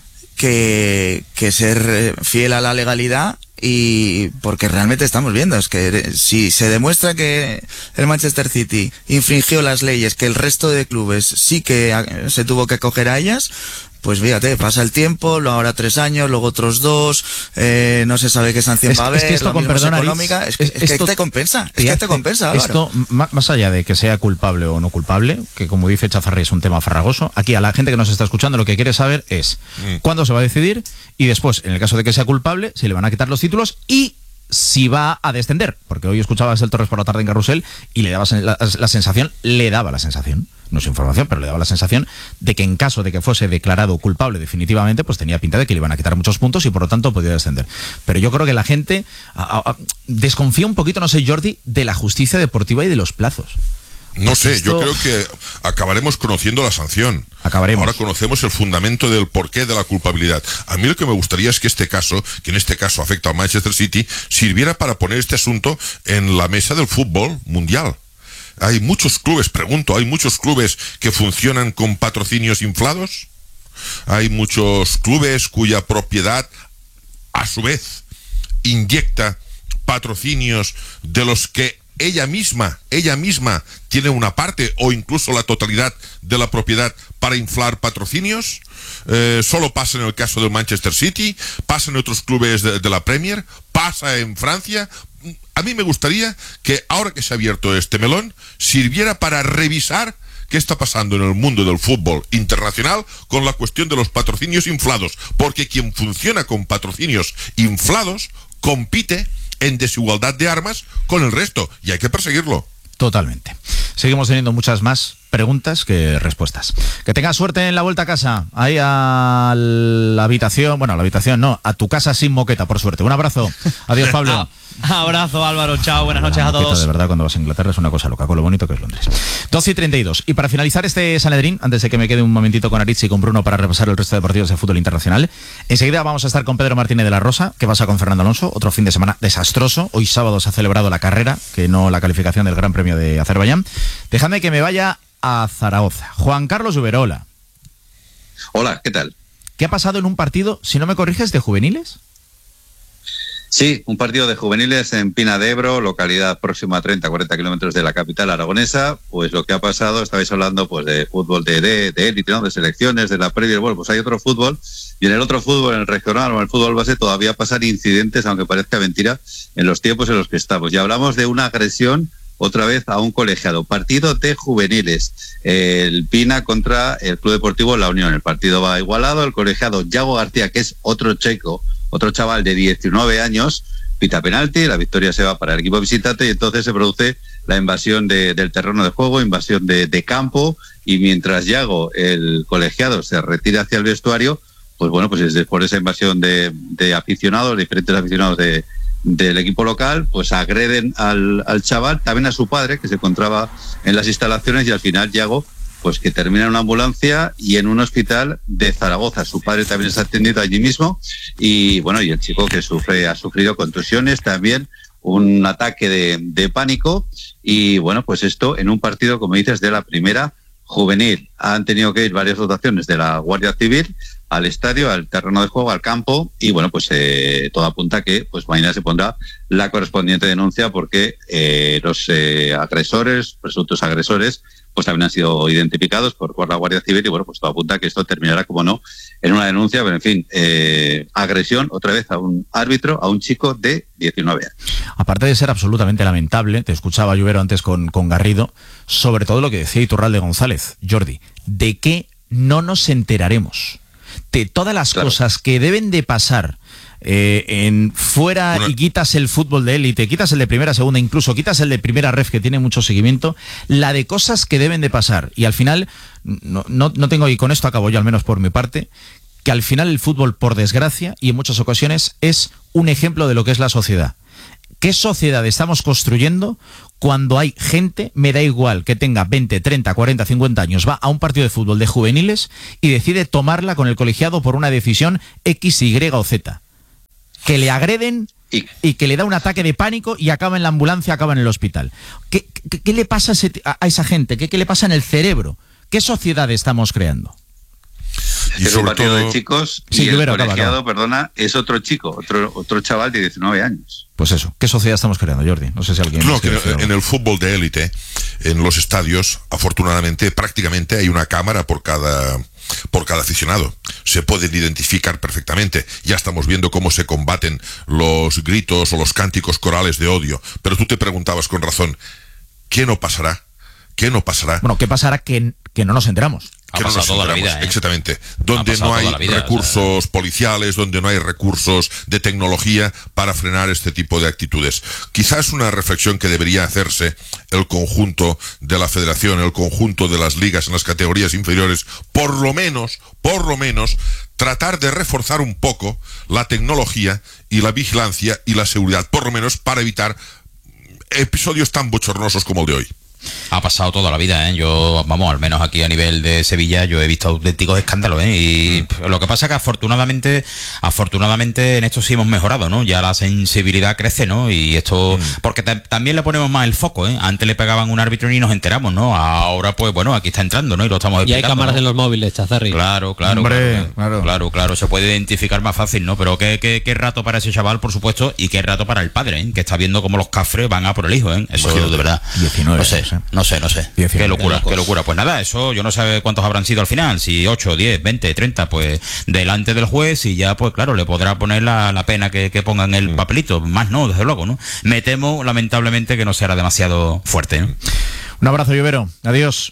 que, que ser fiel a la legalidad, y porque realmente estamos viendo, es que si se demuestra que el Manchester City infringió las leyes, que el resto de clubes sí que se tuvo que acoger a ellas, pues fíjate, pasa el tiempo, luego ahora tres años, luego otros dos, eh, no se sabe qué sanción es, va a haber, es que esto, con perdón, económica, Aritz, es que, es, es esto, que te compensa, es que te compensa, Esto, Álvaro. Más allá de que sea culpable o no culpable, que como dice Chavarri es un tema farragoso, aquí a la gente que nos está escuchando lo que quiere saber es mm. cuándo se va a decidir, y después, en el caso de que sea culpable, se le van a quitar los títulos y si va a descender, porque hoy escuchabas el Torres por la tarde en Carrusel y le daba la, la sensación, le daba la sensación, no es información, pero le daba la sensación de que en caso de que fuese declarado culpable definitivamente, pues tenía pinta de que le iban a quitar muchos puntos y por lo tanto podía descender. Pero yo creo que la gente a, a, desconfía un poquito, no sé, Jordi, de la justicia deportiva y de los plazos. No sé, Esto... yo creo que acabaremos conociendo la sanción. Acabaremos. Ahora conocemos el fundamento del porqué de la culpabilidad. A mí lo que me gustaría es que este caso, que en este caso afecta al Manchester City, sirviera para poner este asunto en la mesa del fútbol mundial. Hay muchos clubes, pregunto, ¿hay muchos clubes que funcionan con patrocinios inflados? Hay muchos clubes cuya propiedad, a su vez, inyecta patrocinios de los que ella misma, ella misma tiene una parte o incluso la totalidad de la propiedad para inflar patrocinios. Eh, solo pasa en el caso del Manchester City, pasa en otros clubes de, de la Premier, pasa en Francia. A mí me gustaría que ahora que se ha abierto este melón, sirviera para revisar qué está pasando en el mundo del fútbol internacional con la cuestión de los patrocinios inflados, porque quien funciona con patrocinios inflados compite en desigualdad de armas con el resto, y hay que perseguirlo. Totalmente. Seguimos teniendo muchas más preguntas que respuestas. Que tengas suerte en la vuelta a casa, ahí a la habitación, bueno, a la habitación no, a tu casa sin moqueta, por suerte. Un abrazo. Adiós, Pablo. Abrazo, Álvaro. Chao, buenas noches a todos. De verdad, cuando vas a Inglaterra es una cosa loca, con lo bonito que es Londres. doce y treinta y dos. Y para finalizar este Sanedrín, antes de que me quede un momentito con Aritz y con Bruno para repasar el resto de partidos de fútbol internacional, enseguida vamos a estar con Pedro Martínez de la Rosa, que pasa con Fernando Alonso, otro fin de semana desastroso. Hoy sábado se ha celebrado la carrera, que no la calificación del Gran Premio de Azerbaiyán. Dejadme que me vaya a Zaragoza. Juan Carlos Uberola. Hola, ¿qué tal? ¿Qué ha pasado en un partido, si no me corriges, de juveniles? Sí, un partido de juveniles en Pina de Ebro, localidad próxima a treinta a cuarenta kilómetros de la capital aragonesa. Pues lo que ha pasado, estabais hablando pues de fútbol de élite, de, de, ¿no? de selecciones, de la Premier. Bueno, pues hay otro fútbol, y en el otro fútbol, en el regional o en el fútbol base, todavía pasan incidentes, aunque parezca mentira, en los tiempos en los que estamos. Ya hablamos de una agresión otra vez a un colegiado. Partido de juveniles, el Pina contra el Club Deportivo La Unión. El partido va igualado, el colegiado Yago García, que es otro checo, otro chaval de diecinueve años, pita penalti, la victoria se va para el equipo visitante, y entonces se produce la invasión de, del terreno de juego, invasión de, de campo, y mientras Yago, el colegiado, se retira hacia el vestuario, pues bueno, pues después de esa invasión de, de aficionados, diferentes aficionados de del equipo local, pues agreden al, al chaval, también a su padre, que se encontraba en las instalaciones, y al final Yago, pues que termina en una ambulancia y en un hospital de Zaragoza. Su padre también está atendido allí mismo, y bueno, y el chico que sufre ha sufrido contusiones, también un ataque de, de pánico, y bueno, pues esto en un partido, como dices, de la primera juvenil han tenido que ir varias dotaciones de la Guardia Civil al estadio, al terreno de juego, al campo, y bueno, pues eh, todo apunta que pues mañana se pondrá la correspondiente denuncia porque eh, los eh, agresores, presuntos agresores, pues también han sido identificados por, por la Guardia Civil y bueno, pues todo apunta que esto terminará, como no, en una denuncia, pero en fin, eh, agresión otra vez a un árbitro, a un chico de diecinueve años. Aparte de ser absolutamente lamentable, te escuchaba Lluvero antes con, con Garrido, sobre todo lo que decía Iturralde González, Jordi, ¿de qué no nos enteraremos? De todas las claro. cosas que deben de pasar eh, en fuera bueno. y quitas el fútbol de élite, quitas el de primera, segunda, incluso quitas el de primera ref que tiene mucho seguimiento, la de cosas que deben de pasar. Y al final, no, no, no tengo, y con esto acabo yo al menos por mi parte, que al final el fútbol, por desgracia, y en muchas ocasiones, es un ejemplo de lo que es la sociedad. ¿Qué sociedad estamos construyendo cuando hay gente, me da igual que tenga veinte, treinta, cuarenta, cincuenta años, va a un partido de fútbol de juveniles y decide tomarla con el colegiado por una decisión X, Y o Z? Que le agreden y, y que le da un ataque de pánico y acaba en la ambulancia, acaba en el hospital. ¿Qué, qué, qué le pasa a, ese, a, a esa gente? ¿Qué, ¿Qué le pasa en el cerebro? ¿Qué sociedad estamos creando? Y es un partido todo... de chicos y sí, el colegiado, acaba, acaba. perdona, es otro chico, otro otro chaval de diecinueve años. Pues eso, ¿qué sociedad estamos creando, Jordi? No sé si alguien... No, que en, en el fútbol de élite, en los estadios, afortunadamente, prácticamente hay una cámara por cada... por cada aficionado. Se pueden identificar perfectamente. Ya estamos viendo cómo se combaten los gritos o los cánticos corales de odio. Pero tú te preguntabas con razón, ¿qué no pasará? ¿Qué no pasará? Bueno, ¿qué pasará que, que no nos enteramos? Ha pasado toda la vida, ¿eh? Exactamente. Donde no hay vida, recursos o sea... policiales, donde no hay recursos de tecnología para frenar este tipo de actitudes. Quizás una reflexión que debería hacerse el conjunto de la federación, el conjunto de las ligas en las categorías inferiores, por lo menos, por lo menos, tratar de reforzar un poco la tecnología y la vigilancia y la seguridad, por lo menos para evitar episodios tan bochornosos como el de hoy. Ha pasado toda la vida, ¿eh? Yo, vamos, al menos aquí a nivel de Sevilla, yo he visto auténticos escándalos, ¿eh? Y mm. lo que pasa es que afortunadamente, afortunadamente en esto sí hemos mejorado, ¿no? Ya la sensibilidad crece, ¿no? Y esto, mm. porque también le ponemos más el foco, ¿eh? Antes le pegaban un árbitro y nos enteramos, ¿no? Ahora, pues, bueno, aquí está entrando, ¿no? Y lo estamos explicando. Y hay cámaras ¿no? en los móviles, Chazarri. Claro, claro, Hombre, claro, claro, claro, claro, se puede identificar más fácil, ¿no? Pero qué, qué, qué rato para ese chaval, por supuesto, y qué rato para el padre, ¿eh? Que está viendo cómo los cafres van a por el hijo, ¿eh? Eso, Imagínate. De verdad. diecinueve, no sé, ¿eh? no sé, no sé. diecinueve, qué locura, qué locura. Pues nada, eso yo no sé cuántos habrán sido al final, si ocho, diez, veinte, treinta, pues delante del juez y ya, pues claro, le podrá poner la, la pena que, que ponga en el papelito. Más no, desde luego, ¿no? Me temo, lamentablemente, que no será demasiado fuerte, ¿no? Un abrazo, Lluvero. Adiós.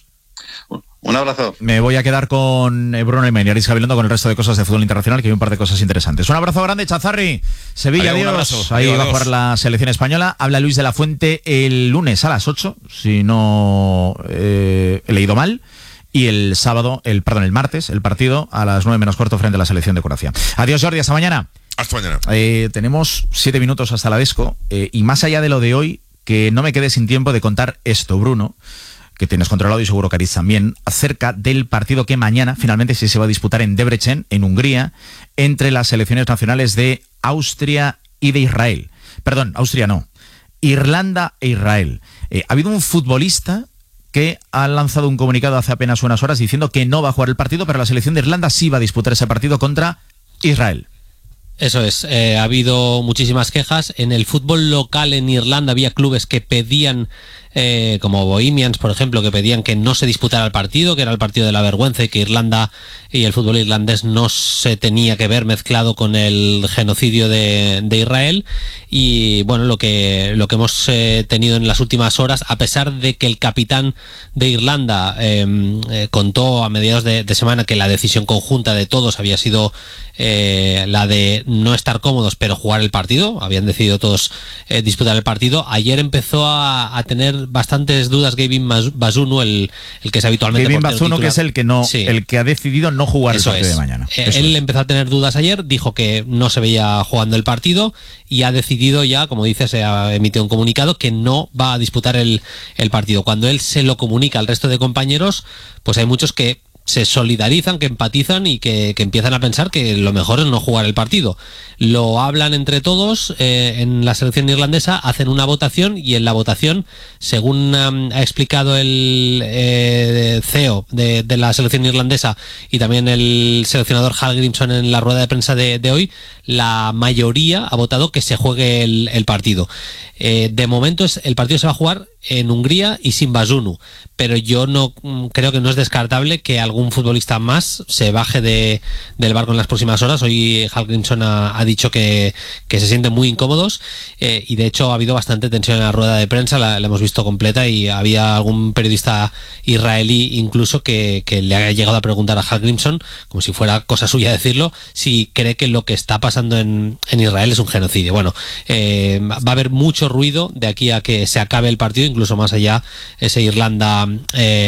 Un abrazo. Me voy a quedar con Bruno y Aris Gabilondo con el resto de cosas de fútbol internacional, que hay un par de cosas interesantes. Un abrazo grande, Chazarri. Sevilla, adiós. adiós. Ahí adiós, va a jugar la selección española. Habla Luis de la Fuente el lunes a las ocho, si no eh, he leído mal. Y el sábado, el perdón, el martes, el partido a las nueve menos cuarto frente a la selección de Croacia. Adiós, Jordi, hasta mañana. Hasta mañana. Eh, tenemos siete minutos hasta la Desco. Eh, y más allá de lo de hoy, que no me quede sin tiempo de contar esto, Bruno, que tienes controlado y seguro que Aris también, acerca del partido que mañana finalmente sí se va a disputar en Debrecen, en Hungría, entre las selecciones nacionales de Austria y de Israel. Perdón, Austria no, Irlanda e Israel. Eh, ha habido un futbolista que ha lanzado un comunicado hace apenas unas horas diciendo que no va a jugar el partido, pero la selección de Irlanda sí va a disputar ese partido contra Israel. Eso es, eh, ha habido muchísimas quejas. En el fútbol local en Irlanda había clubes que pedían, eh, como Bohemians, por ejemplo, que pedían que no se disputara el partido, que era el partido de la vergüenza y que Irlanda y el fútbol irlandés no se tenía que ver mezclado con el genocidio de, de Israel. Y bueno, lo que, lo que hemos eh, tenido en las últimas horas, a pesar de que el capitán de Irlanda eh, eh, contó a mediados de, de semana que la decisión conjunta de todos había sido eh, la de no estar cómodos pero jugar el partido, habían decidido todos eh, disputar el partido. Ayer empezó a, a tener bastantes dudas Gavin Bazunu, el, el que es habitualmente Gavin Bazunu, que es el que no, sí. el que ha decidido no jugar Eso el partido es. de mañana. Eh, él es. empezó a tener dudas ayer, dijo que no se veía jugando el partido y ha decidido ya, como dice, se ha emitido un comunicado que no va a disputar el, el partido. Cuando él se lo comunica al resto de compañeros, pues hay muchos que se solidarizan, que empatizan y que, que empiezan a pensar que lo mejor es no jugar el partido. Lo hablan entre todos eh, en la selección irlandesa, hacen una votación y en la votación, según um, ha explicado el eh, C E O de, de la selección irlandesa y también el seleccionador Hal Grimson en la rueda de prensa de, de hoy, la mayoría ha votado que se juegue el, el partido. Eh, de momento es, el partido se va a jugar en Hungría y sin Bazunu, pero yo no creo que no es descartable que algún futbolista más se baje de, del barco en las próximas horas. Hoy Hal Grimson ha, ha dicho que, que se sienten muy incómodos eh, y de hecho ha habido bastante tensión en la rueda de prensa, la, la hemos visto completa y había algún periodista israelí incluso que, que le ha llegado a preguntar a Hal Grimson, como si fuera cosa suya decirlo, si cree que lo que está pasando en, en Israel es un genocidio. Bueno, eh, va a haber mucho ruido de aquí a que se acabe el partido, incluso más allá ese Irlanda-Israel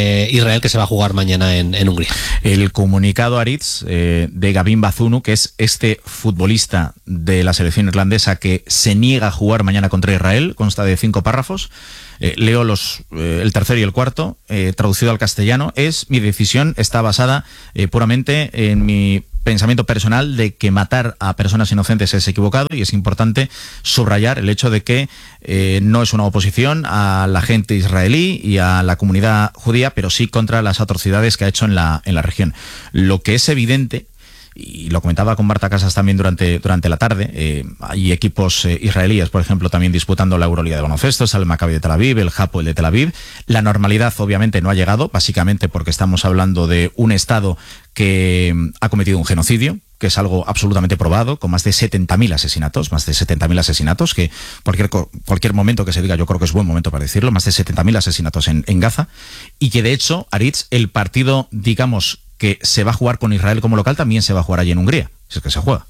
eh, que se va a jugar mañana en, en Hungría. El comunicado, Aritz, eh, de Gavin Bazunu, que es este futbolista de la selección irlandesa que se niega a jugar mañana contra Israel, consta de cinco párrafos. Eh, leo los, eh, el tercero y el cuarto, eh, traducido al castellano. Es mi decisión, está basada eh, puramente en mi pensamiento personal de que matar a personas inocentes es equivocado, y es importante subrayar el hecho de que eh, no es una oposición a la gente israelí y a la comunidad judía, pero sí contra las atrocidades que ha hecho en la, en la región. Lo que es evidente, y lo comentaba con Marta Casas también durante, durante la tarde, eh, hay equipos eh, israelíes, por ejemplo, también disputando la Euroliga de baloncesto, está el Maccabi de Tel Aviv, el Hapoel de Tel Aviv. La normalidad obviamente no ha llegado, básicamente porque estamos hablando de un Estado que ha cometido un genocidio, que es algo absolutamente probado, con más de setenta mil asesinatos, más de setenta mil asesinatos, que cualquier, cualquier momento que se diga, yo creo que es buen momento para decirlo, más de setenta mil asesinatos en, en Gaza, y que de hecho, Aritz, el partido, digamos, que se va a jugar con Israel como local, también se va a jugar allí en Hungría, si es que se juega.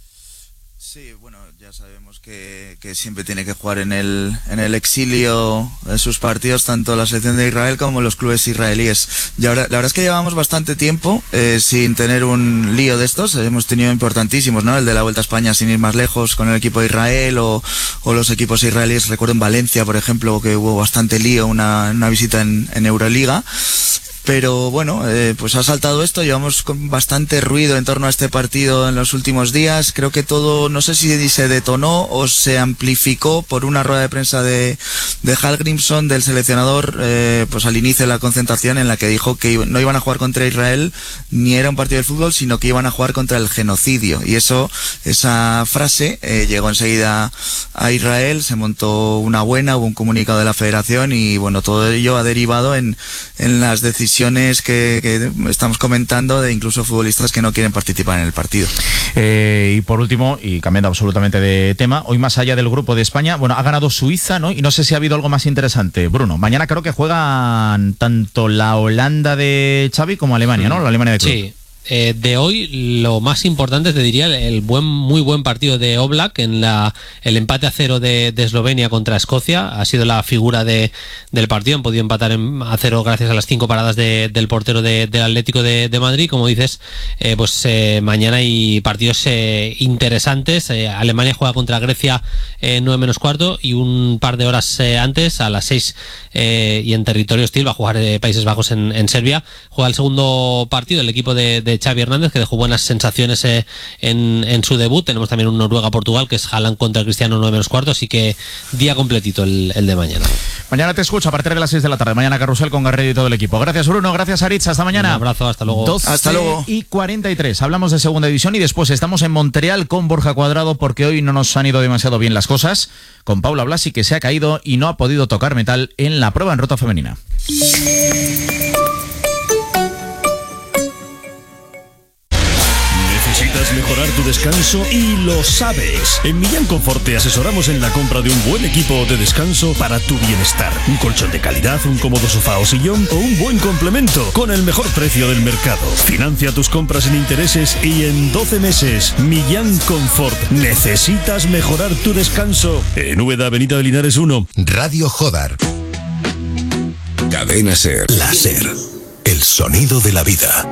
Sí, bueno, ya sabemos que, que siempre tiene que jugar en el, en el exilio en sus partidos, tanto la selección de Israel como los clubes israelíes. Y ahora, la verdad es que llevamos bastante tiempo eh, sin tener un lío de estos. Hemos tenido importantísimos, ¿no? El de la Vuelta a España, sin ir más lejos, con el equipo de Israel, o, o los equipos israelíes. Recuerdo en Valencia, por ejemplo, que hubo bastante lío, una, una visita en, en Euroliga. Pero bueno, eh, pues ha saltado esto, llevamos con bastante ruido en torno a este partido en los últimos días. Creo que todo, no sé si se detonó o se amplificó por una rueda de prensa de, de Hal Grimson, del seleccionador, eh, pues al inicio de la concentración, en la que dijo que no iban a jugar contra Israel, ni era un partido de fútbol, sino que iban a jugar contra el genocidio. Y eso, esa frase eh, llegó enseguida a Israel, se montó una buena, hubo un comunicado de la federación y bueno, todo ello ha derivado en, en las decisiones Que, que estamos comentando, de incluso futbolistas que no quieren participar en el partido. Eh, y por último, y cambiando absolutamente de tema, hoy más allá del grupo de España, bueno, ha ganado Suiza, ¿no? Y no sé si ha habido algo más interesante, Bruno. Mañana creo que juegan tanto la Holanda de Xavi como Alemania, ¿no? La Alemania de Klopp. Sí. Eh, de hoy lo más importante te diría el, el buen muy buen partido de Oblak en la el empate a cero de, de Eslovenia contra Escocia. Ha sido la figura de, del partido, han podido empatar en, a cero gracias a las cinco paradas de, del portero de, del Atlético de, de Madrid. Como dices, eh, pues eh, mañana hay partidos eh, interesantes. eh, Alemania juega contra Grecia eh, nueve menos cuarto, y un par de horas eh, antes, a las seis eh, y en territorio hostil, va a jugar eh, Países Bajos en, en Serbia. Juega el segundo partido el equipo de, de Xavi Hernández, que dejó buenas sensaciones eh, en, en su debut. Tenemos también un Noruega-Portugal, que es Haaland contra el Cristiano nueve menos cuarto, así que día completito el, el de mañana. Mañana te escucho a partir de las seis de la tarde. Mañana Carrusel con Garrido y todo el equipo. Gracias, Bruno, gracias, Aritz, hasta mañana. Un abrazo, hasta luego. doce hasta luego. Y cuarenta y tres. Hablamos de segunda división y después estamos en Montreal con Borja Cuadrado, porque hoy no nos han ido demasiado bien las cosas, con Paula Blasi, que se ha caído y no ha podido tocar metal en la prueba en ruta femenina. ¿Necesitas mejorar tu descanso? Y lo sabes. En Millán Confort te asesoramos en la compra de un buen equipo de descanso para tu bienestar. Un colchón de calidad, un cómodo sofá o sillón, o un buen complemento con el mejor precio del mercado. Financia tus compras sin intereses y en doce meses. Millán Confort. ¿Necesitas mejorar tu descanso? En Úbeda, Avenida de Linares uno. Radio Jodar. Cadena Ser. La Ser. El sonido de la vida.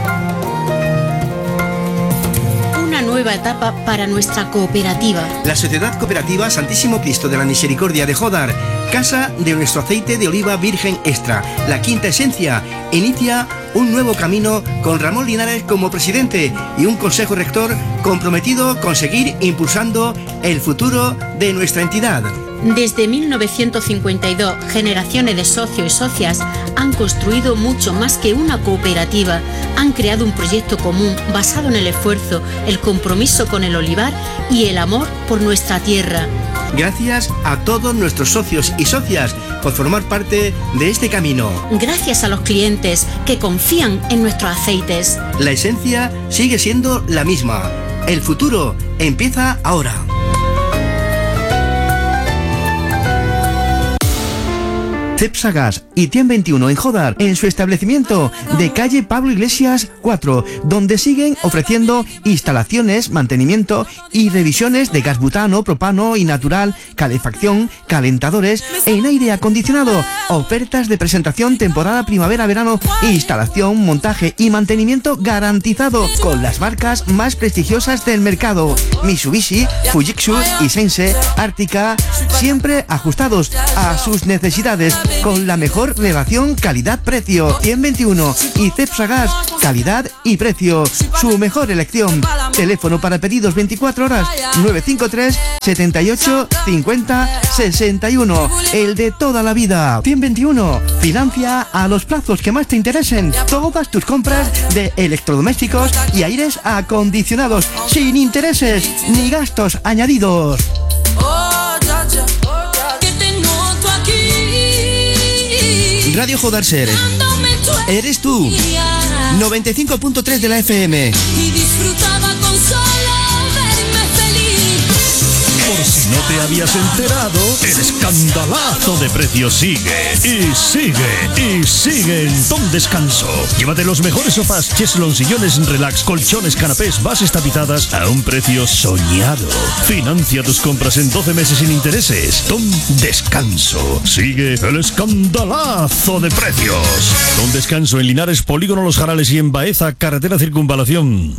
Nueva etapa para nuestra cooperativa. La Sociedad Cooperativa Santísimo Cristo de la Misericordia de Jodar Casa de nuestro aceite de oliva virgen extra, la quinta esencia, inicia un nuevo camino con Ramón Linares como presidente y un consejo rector comprometido con seguir impulsando el futuro de nuestra entidad. Desde mil novecientos cincuenta y dos, generaciones de socios y socias han construido mucho más que una cooperativa. Han creado un proyecto común basado en el esfuerzo, el compromiso con el olivar y el amor por nuestra tierra. Gracias a todos nuestros socios y socias por formar parte de este camino. Gracias a los clientes que confían en nuestros aceites. La esencia sigue siendo la misma. El futuro empieza ahora. Cepsa Gas y Tien veintiuno en Jodar, en su establecimiento de calle Pablo Iglesias cuatro, donde siguen ofreciendo instalaciones, mantenimiento y revisiones de gas butano, propano y natural, calefacción, calentadores en aire acondicionado, ofertas de presentación temporada primavera-verano, instalación, montaje y mantenimiento garantizado con las marcas más prestigiosas del mercado: Mitsubishi, Fujitsu y Sense, Ártica, siempre ajustados a sus necesidades, con la mejor relación calidad-precio. Tien veintiuno y Cepsa Gas, calidad y precio, su mejor elección. Teléfono para pedidos veinticuatro horas, nueve cinco tres, setenta y ocho, cincuenta, sesenta y uno, el de toda la vida. Tien veintiuno, financia a los plazos que más te interesen todas tus compras de electrodomésticos y aires acondicionados, sin intereses ni gastos añadidos. Radio Jodar Ser, eres tú. noventa y cinco punto tres de la F M. Y disfrutaba con solo verme feliz. Por si no te habías enterado, el escandalazo de precios sigue y sigue y sigue en Don Descanso. Llévate los mejores sofás, cheslon, sillones, relax, colchones, canapés, bases tapizadas a un precio soñado. Financia tus compras en doce meses sin intereses. Don Descanso. Sigue el escandalazo de precios. Don Descanso en Linares, Polígono Los Jarales y en Baeza, carretera Circunvalación.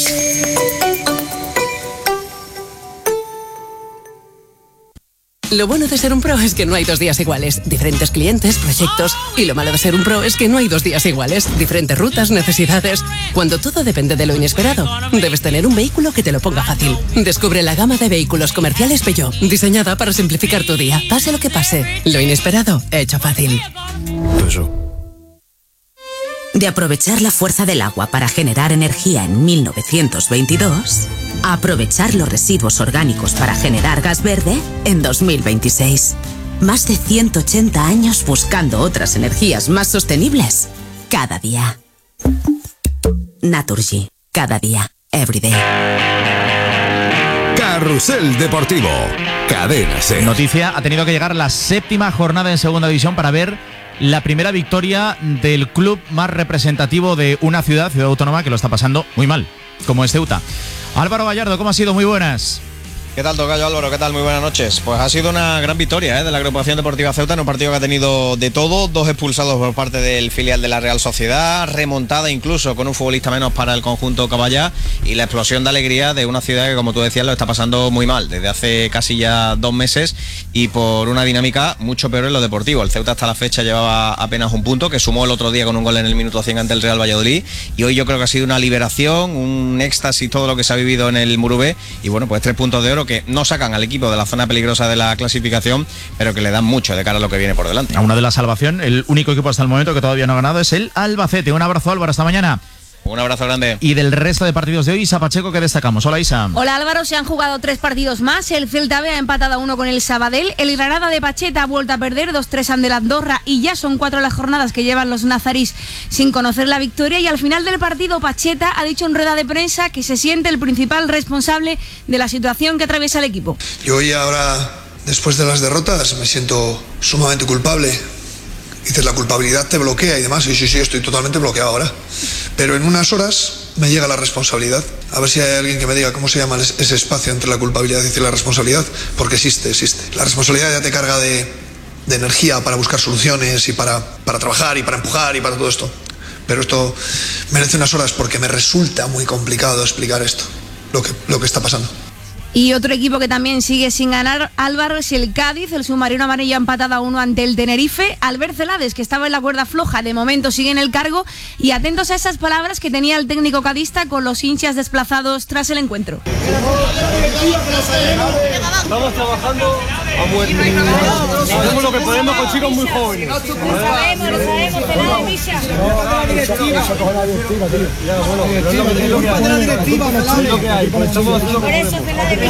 Lo bueno de ser un pro es que no hay dos días iguales. Diferentes clientes, proyectos. Y lo malo de ser un pro es que no hay dos días iguales. Diferentes rutas, necesidades. Cuando todo depende de lo inesperado, debes tener un vehículo que te lo ponga fácil. Descubre la gama de vehículos comerciales Peugeot, diseñada para simplificar tu día. Pase lo que pase, lo inesperado, hecho fácil. Eso. De aprovechar la fuerza del agua para generar energía en mil novecientos veintidós, a aprovechar los residuos orgánicos para generar gas verde en dos mil veintiséis. Más de ciento ochenta años buscando otras energías más sostenibles cada día. Naturgy, cada día, everyday. Carrusel Deportivo, Cadena Ser. Noticia: ha tenido que llegar la séptima jornada en segunda división para ver la primera victoria del club más representativo de una ciudad, ciudad autónoma, que lo está pasando muy mal, como es Ceuta. Álvaro Gallardo, ¿cómo ha sido? Muy buenas. ¿Qué tal, tocayo Álvaro? ¿Qué tal? Muy buenas noches. Pues ha sido una gran victoria ¿eh? de la Agrupación Deportiva Ceuta en un partido que ha tenido de todo, dos expulsados por parte del filial de la Real Sociedad, remontada incluso con un futbolista menos para el conjunto Caballá y la explosión de alegría de una ciudad que, como tú decías, lo está pasando muy mal desde hace casi ya dos meses y por una dinámica mucho peor en lo deportivo. El Ceuta hasta la fecha llevaba apenas un punto, que sumó el otro día con un gol en el minuto cien ante el Real Valladolid, y hoy yo creo que ha sido una liberación, un éxtasis todo lo que se ha vivido en el Murubé, y bueno, pues tres puntos de oro que no sacan al equipo de la zona peligrosa de la clasificación, pero que le dan mucho de cara a lo que viene por delante. A una de la salvación, el único equipo hasta el momento que todavía no ha ganado es el Albacete. Un abrazo, Álvaro, hasta mañana. Un abrazo grande. Y del resto de partidos de hoy, Isa Pacheco, ¿qué destacamos? Hola, Isa. Hola, Álvaro. Se han jugado tres partidos más. El Celta B ha empatado a uno con el Sabadell. El Granada de Pacheta ha vuelto a perder dos tres ante el Andorra. Y ya son cuatro las jornadas que llevan los nazarís sin conocer la victoria. Y al final del partido, Pacheta ha dicho en rueda de prensa que se siente el principal responsable de la situación que atraviesa el equipo. Yo hoy ahora, después de las derrotas, me siento sumamente culpable. Dices, la culpabilidad te bloquea y demás. Sí, sí, sí, estoy totalmente bloqueado ahora. Pero en unas horas me llega la responsabilidad. A ver si hay alguien que me diga cómo se llama ese espacio entre la culpabilidad y la responsabilidad, porque existe, existe. La responsabilidad ya te carga de, de energía para buscar soluciones y para, para trabajar y para empujar y para todo esto. Pero esto merece unas horas porque me resulta muy complicado explicar esto, lo que, lo que está pasando. Y otro equipo que también sigue sin ganar, Álvaro, es el Cádiz. El submarino amarillo ha empatado a uno ante el Tenerife. Albert Celades, que estaba en la cuerda floja, de momento sigue en el cargo. Y atentos a esas palabras que tenía el técnico cadista con los hinchas desplazados tras el encuentro. Estamos trabajando a muerte. Hacemos lo que podemos con chicos muy jóvenes. Lo sabemos, lo sabemos, Celades, Misha. La directiva. La directiva, Por eso, Celades.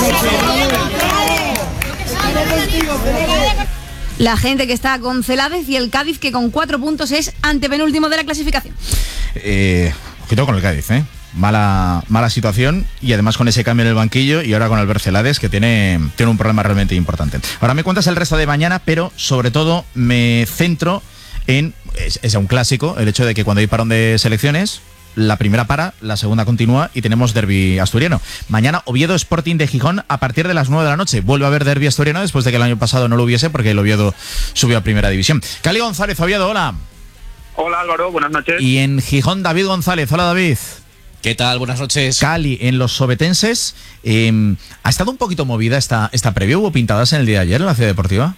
La gente que está con Celades y el Cádiz, que con cuatro puntos es antepenúltimo de la clasificación. Eh, ojito con el Cádiz, ¿eh? Mala, mala situación, y además con ese cambio en el banquillo, y ahora con Albert Celades, que tiene, tiene un problema realmente importante. Ahora me cuentas el resto de mañana, pero sobre todo me centro en, es, es un clásico, el hecho de que cuando hay parón de selecciones, la primera para, la segunda continúa y tenemos derbi asturiano. Mañana Oviedo Sporting de Gijón a partir de las nueve de la noche. Vuelve a haber derbi asturiano después de que el año pasado no lo hubiese, porque el Oviedo subió a primera división. Cali González, Oviedo, hola. Hola Álvaro, buenas noches. Y en Gijón, David González, hola David. ¿Qué tal? Buenas noches. Cali, en los sobetenses, eh, ¿ha estado un poquito movida esta, esta previa? ¿Hubo pintadas en el día de ayer en la Ciudad Deportiva?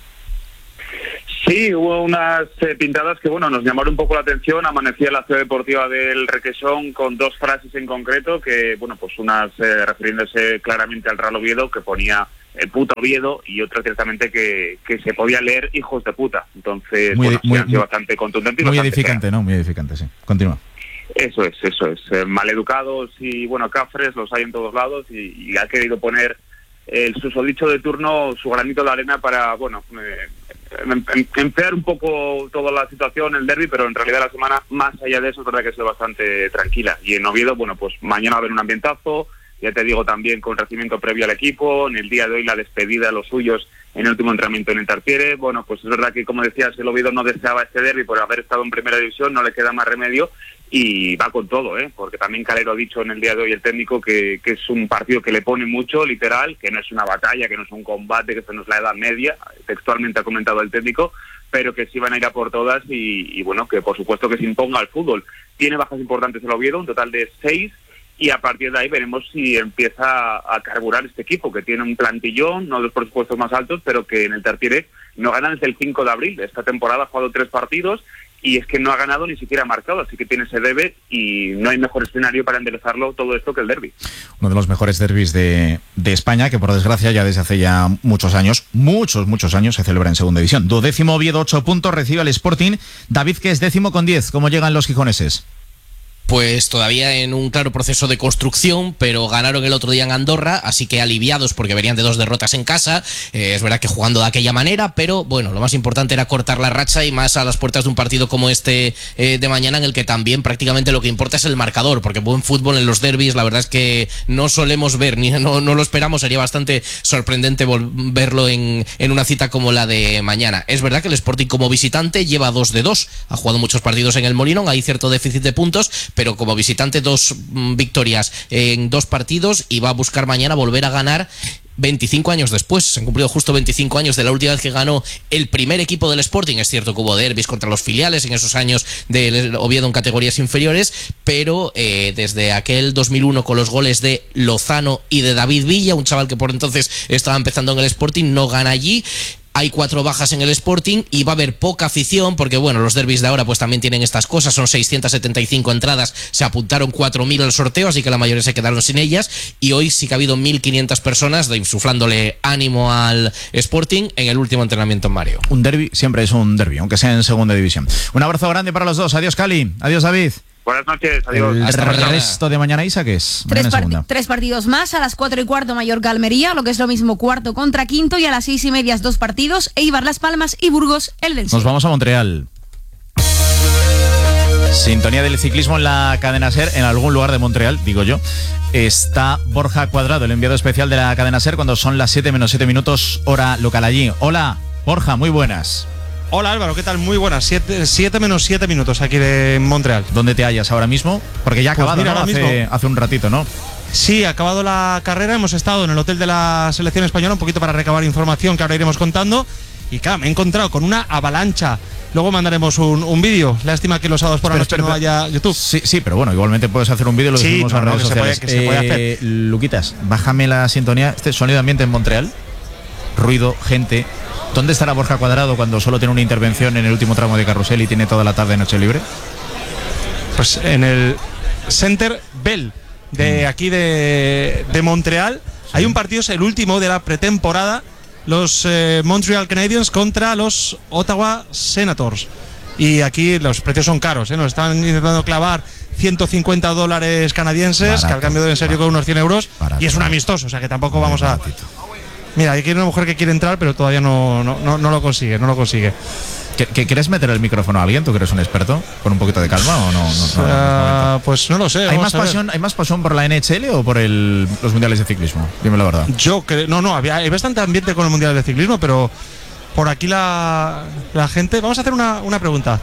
Sí, hubo unas eh, pintadas que bueno nos llamaron un poco la atención. Amanecía en la Ciudad Deportiva del Requesón con dos frases en concreto, que bueno, pues unas eh, refiriéndose claramente al Real Oviedo, que ponía el puto Oviedo, y otra directamente que, que se podía leer hijos de puta. Entonces, muy, bueno, muy, sí, han sido muy, bastante contundente y muy bastante edificante, fea. ¿no? Muy edificante, sí. Continúa. Eso es, eso es. Eh, maleducados y, bueno, cafres los hay en todos lados, y, y ha querido poner el susodicho de turno su granito de arena para, bueno, eh, em, em, empeorar un poco toda la situación, el derbi, pero en realidad la semana, más allá de eso, es verdad que ha sido bastante tranquila. Y en Oviedo, bueno, pues mañana va a haber un ambientazo, ya te digo, también con recibimiento previo al equipo. En el día de hoy la despedida de los suyos en el último entrenamiento en el Tartiere. Bueno, pues es verdad que, como decías, el Oviedo no deseaba este derbi por haber estado en primera división, no le queda más remedio, y va con todo, ¿eh? Porque también Calero ha dicho en el día de hoy, el técnico, que, que es un partido que le pone mucho, literal, que no es una batalla, que no es un combate, que esto no es la Edad Media, textualmente ha comentado el técnico, pero que sí van a ir a por todas, y, y bueno, que por supuesto que se imponga al fútbol. Tiene bajas importantes el Oviedo, un total de seis, y a partir de ahí veremos si empieza a carburar este equipo, que tiene un plantillón, no de los presupuestos más altos, pero que en el Tartiere no ganan desde el cinco de abril. Esta temporada ha jugado tres partidos, y es que no ha ganado ni siquiera marcado, así que tiene ese debe, y no hay mejor escenario para enderezarlo todo esto que el derbi. Uno de los mejores derbis de, de España, que por desgracia ya desde hace ya muchos años, muchos, muchos años, se celebra en segunda división. Duodécimo Oviedo, ocho puntos, recibe al Sporting. David, que es décimo con diez. ¿Cómo llegan los gijoneses? Pues todavía en un claro proceso de construcción, pero ganaron el otro día en Andorra, así que aliviados porque venían de dos derrotas en casa. Eh, es verdad que jugando de aquella manera, pero bueno, lo más importante era cortar la racha, y más a las puertas de un partido como este eh, de mañana, en el que también prácticamente lo que importa es el marcador, porque buen fútbol en los derbis la verdad es que no solemos ver, ni no, no lo esperamos. Sería bastante sorprendente verlo en, en una cita como la de mañana. Es verdad que el Sporting como visitante lleva dos de dos, ha jugado muchos partidos en el Molinón, hay cierto déficit de puntos, pero como visitante dos mm, victorias en dos partidos, y va a buscar mañana volver a ganar veinticinco años después. Se han cumplido justo veinticinco años de la última vez que ganó el primer equipo del Sporting. Es cierto que hubo derbis contra los filiales en esos años del Oviedo en categorías inferiores, pero eh, desde aquel dos mil uno con los goles de Lozano y de David Villa, un chaval que por entonces estaba empezando en el Sporting, no gana allí. Hay cuatro bajas en el Sporting y va a haber poca afición, porque bueno, los derbis de ahora pues también tienen estas cosas. Son seiscientas setenta y cinco entradas, se apuntaron cuatro mil al sorteo, así que la mayoría se quedaron sin ellas, y hoy sí que ha habido mil quinientas personas insuflándole ánimo al Sporting en el último entrenamiento en Mario. Un derbi siempre es un derbi, aunque sea en segunda división. Un abrazo grande para los dos. Adiós, Cali. Adiós, David. Buenas noches, adiós. El Hasta resto de mañana, Isa, ¿qué es? Tres, Mañana part segunda. tres partidos más, a las cuatro y cuarto Mallorca-Almería, lo que es lo mismo cuarto contra quinto, y a las seis y media dos partidos, Eibar Las Palmas y Burgos Eldense. Nos vamos a Montreal. Sintonía del ciclismo en la cadena SER, en algún lugar de Montreal, digo yo. Está Borja Cuadrado, el enviado especial de la cadena SER, cuando son las siete menos siete minutos, hora local allí. Hola, Borja, muy buenas. Hola Álvaro, ¿qué tal? Muy buenas. siete menos siete minutos aquí de Montreal. ¿Dónde te hallas ahora mismo? Porque ya ha acabado, pues mira, ¿no? Hace, hace un ratito, ¿no? Sí, ha acabado la carrera. Hemos estado en el hotel de la selección española un poquito para recabar información que ahora iremos contando. y claro, me he encontrado con una avalancha. Luego mandaremos un, un vídeo. Lástima que los sábados por la noche no haya YouTube. Sí, sí, pero bueno, igualmente puedes hacer un vídeo y lo Sí, subimos no, a no, redes que se puede- sociales. que se puede Eh, Luquitas, bájame la sintonía. Este sonido de ambiente en Montreal. Ruido, gente. ¿Dónde estará Borja Cuadrado cuando solo tiene una intervención en el último tramo de carrusel y tiene toda la tarde noche libre? Pues en el Center Bell de aquí de, de Montreal. Hay un partido, es el último de la pretemporada. Los eh, Montreal Canadiens contra los Ottawa Senators. Y aquí los precios son caros, ¿eh? Nos están intentando clavar ciento cincuenta dólares canadienses, Barato, que al cambio deben ser yo con unos cien euros. Barato, y es un amistoso, o sea que tampoco vamos a... Mira, aquí hay una mujer que quiere entrar, pero todavía no, no, no, no lo consigue, no lo consigue. ¿Qué, qué, ¿Quieres meter el micrófono a alguien? ¿Tú que eres un experto? ¿Con un poquito de calma o no? no, no, Ah, pues no lo sé. ¿Hay vamos más, a ver. pasión, ¿Hay más pasión por la N H L o por el, los mundiales de ciclismo? Dime la verdad. Yo creo, no, no, había, hay bastante ambiente con el Mundial de Ciclismo, pero por aquí la, la gente. Vamos a hacer una, una pregunta.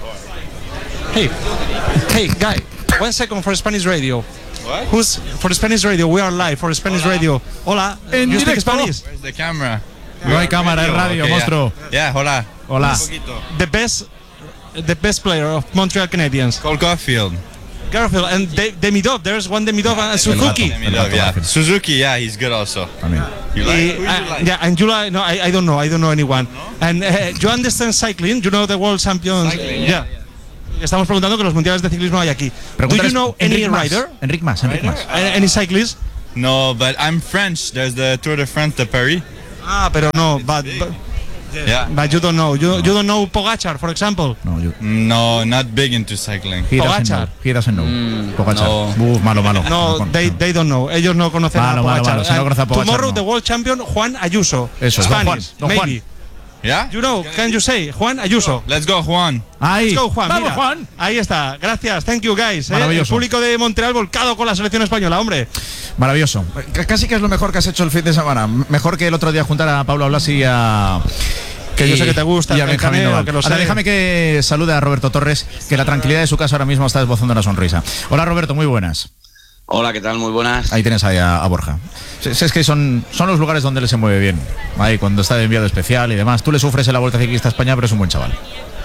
Hey, hey, guy, one second for Spanish radio. What? Who's for Spanish radio? We are live for Spanish radio. Hola, En you speak directo. Spanish? Where's the camera? No hay cámara, es radio, Okay, monstruo. Yeah, yeah, hola. Hola. Un poquito. The best, the best player of Montreal Canadiens. Cole Caulfield. Garfield and De- Demidov. There's one Demidov and Suzuki. Demidov, yeah. Suzuki, yeah, he's good also. You like? Eh, Who you uh, like? yeah, and you like? No, I, I don't know. I don't know anyone. And uh, you understand cycling? You know the world champions? Cycling, yeah. Estamos preguntando que los mundiales de ciclismo hay aquí. Do you know any Enric Mas. rider? Enric Mas, Enric Mas. A- Any cyclist? No, but I'm French. There's the Tour de France de Paris. Ah, pero no. But, but, Yeah. but you don't know. You, you don't know Pogacar, for example. No, you, No, not big into cycling. he doesn't know. Pogacar. He doesn't know. Mm, Pogacar. no. Uf, malo, malo. No, con- they, they don't know. Ellos no conocen Malo, a malo, Pogacar. malo. Si no And conoce a Pogacar, tomorrow no. the world champion Juan Ayuso. Eso es, don Spanish, Juan, don Juan. maybe. Yeah? You know, can you say Juan Ayuso? Let's go, Juan. Ahí. Let's go, Juan. Vamos, mira. Juan. Ahí está. Gracias. Thank you, guys. ¿eh? El Maravilloso. público de Montreal volcado con la selección española, hombre. Maravilloso. C- Casi que es lo mejor que has hecho el fin de semana. Mejor que el otro día juntar a Pablo Blasi y a... Que yo sé que te gusta y a el Benjamín caneo, Noval. que lo Ahora sé. déjame que salude a Roberto Torres, que la tranquilidad de su casa ahora mismo está esbozando una sonrisa. Hola Roberto, muy buenas. Hola, ¿qué tal? Muy buenas. Ahí tienes ahí a, a Borja. Si- si es que son, son los lugares donde él se mueve bien. Ahí cuando está de enviado especial y demás. Tú le sufres en la Vuelta Ciclista a España, pero es un buen chaval.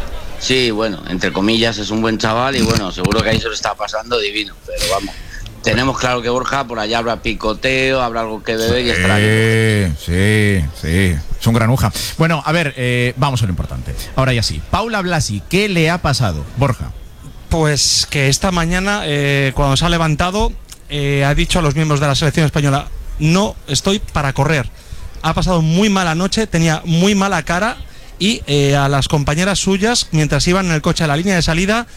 Sí, bueno, entre comillas es un buen chaval y bueno, seguro que ahí se lo está pasando divino, pero vamos. Tenemos claro que Borja por allá habrá picoteo, habrá algo que beber y estará bien. Sí, sí, sí. Es un granuja. Bueno, a ver, eh, vamos a lo importante. Ahora ya sí. Paula Blasi, ¿qué le ha pasado? Borja. Pues que esta mañana, eh, cuando se ha levantado, eh, ha dicho a los miembros de la selección española: no estoy para correr. Ha pasado muy mala noche, tenía muy mala cara y eh, a las compañeras suyas, mientras iban en el coche a la línea de salida,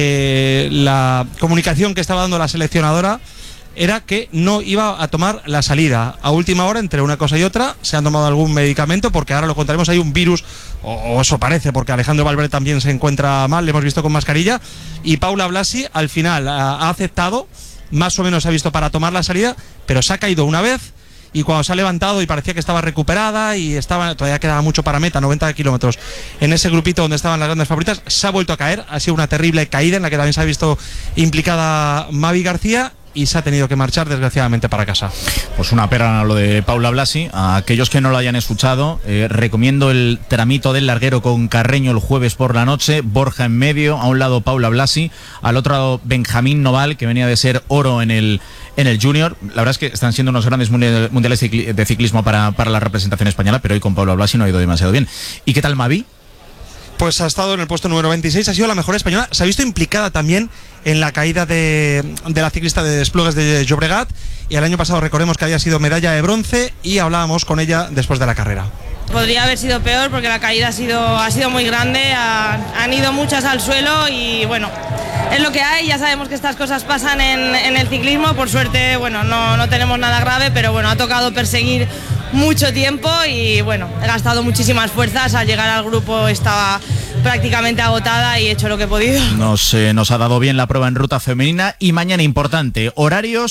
eh, la comunicación que estaba dando la seleccionadora era que no iba a tomar la salida. A última hora, entre una cosa y otra, se han tomado algún medicamento, porque ahora lo contaremos, hay un virus, o, o eso parece, porque Alejandro Valverde también se encuentra mal, le hemos visto con mascarilla, y Paula Blasi al final ha, ha aceptado, más o menos ha visto para tomar la salida, pero se ha caído una vez, y cuando se ha levantado y parecía que estaba recuperada y estaba todavía quedaba mucho para meta, noventa kilómetros, en ese grupito donde estaban las grandes favoritas, se ha vuelto a caer, ha sido una terrible caída en la que también se ha visto implicada Mavi García y se ha tenido que marchar desgraciadamente para casa. Pues una pena lo de Paula Blasi. A aquellos que no lo hayan escuchado, eh, recomiendo el tramito del larguero con Carreño el jueves por la noche, Borja en medio, a un lado Paula Blasi, al otro lado Benjamín Noval, que venía de ser oro en el en el Junior. La verdad es que están siendo unos grandes mundiales de ciclismo para, para la representación española, pero hoy con Paula Blasi no ha ido demasiado bien. ¿Y qué tal Mavi? Pues ha estado en el puesto número veintiséis, ha sido la mejor española, se ha visto implicada también en la caída de, de la ciclista de Desplugues de Llobregat, y el año pasado recordemos que había sido medalla de bronce y hablábamos con ella después de la carrera. Podría haber sido peor porque la caída ha sido, ha sido muy grande, ha- han ido muchas al suelo y bueno, es lo que hay, ya sabemos que estas cosas pasan en, en el ciclismo, por suerte bueno, no, no tenemos nada grave, pero bueno, ha tocado perseguir mucho tiempo y bueno, he gastado muchísimas fuerzas, al llegar al grupo estaba prácticamente agotada y he hecho lo que he podido. Nos, eh, nos ha dado bien la prueba en ruta femenina y mañana importante, horarios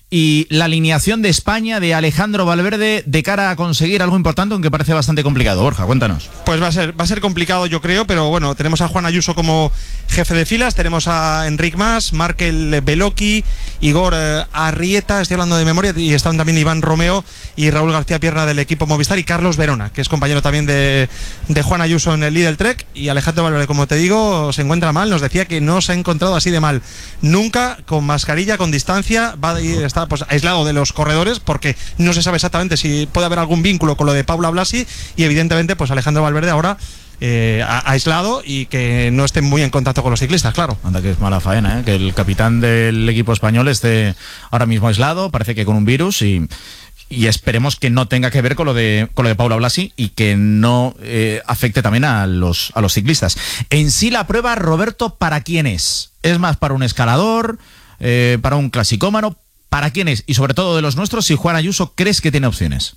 y la alineación de España, de Alejandro Valverde, de cara a conseguir algo importante, aunque parece bastante complicado. Borja, cuéntanos. Pues va a ser, va a ser complicado, yo creo, pero bueno, tenemos a Juan Ayuso como jefe de filas, tenemos a Enric Mas, Markel Beloki, Igor eh, Arrieta, estoy hablando de memoria, y están también Iván Romeo y Raúl García Pierna del equipo Movistar, y Carlos Verona, que es compañero también de, de Juan Ayuso en el Lidl Trek, y Alejandro Valverde, como te digo, se encuentra mal, nos decía que no se ha encontrado así de mal nunca, con mascarilla, con distancia, va a ir, está pues aislado de los corredores, porque no se sabe exactamente si puede haber algún vínculo con lo de Paula Blasi, y evidentemente pues Alejandro Valverde ahora eh, aislado y que no esté muy en contacto con los ciclistas, claro. Anda, que es mala faena, ¿eh? Que el capitán del equipo español esté ahora mismo aislado, parece que con un virus, y y esperemos que no tenga que ver con lo de con lo de Paula Blasi y que no eh, afecte también a los a los ciclistas. En sí la prueba, Roberto, ¿para quién es? ¿Es más para un escalador, eh, para un clasicómano? ¿Para quién es? Y sobre todo de los nuestros, si Juan Ayuso crees que tiene opciones.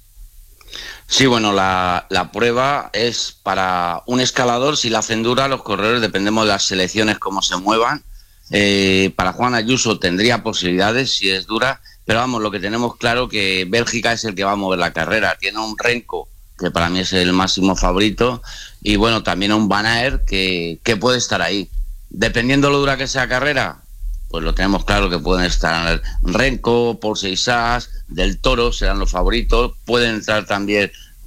Sí, bueno, la, la prueba es para un escalador. Si la hacen dura, los corredores dependemos de las selecciones, cómo se muevan. Eh, para Juan Ayuso tendría posibilidades si es dura, pero vamos, lo que tenemos claro que Bélgica es el que va a mover la carrera. Tiene un Renko, que para mí es el máximo favorito, y bueno, también un Van Aert que, que puede estar ahí. Dependiendo lo dura que sea carrera, pues lo tenemos claro que pueden estar Renko, Paul Seixas, Del Toro serán los favoritos. Pueden entrar también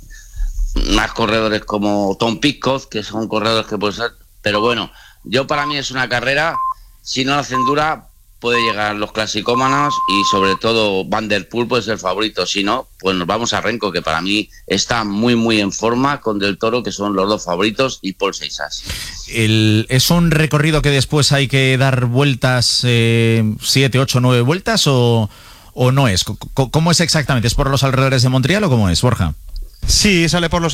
más corredores como Tom Pidcock, que son corredores que pueden ser. Pero bueno, yo para mí es una carrera, si no la hacen dura, puede llegar los clasicómanos y sobre todo Van der Poel puede ser favorito. Si no, pues nos vamos a Renko, que para mí está muy muy en forma, con Del Toro, que son los dos favoritos, y Paul Seixas. El, ¿Es un recorrido que después hay que dar vueltas, eh, siete, ocho, nueve vueltas, o, o no es? ¿Cómo es exactamente? ¿Es por los alrededores de Montreal o cómo es, Borja? Sí, sale por los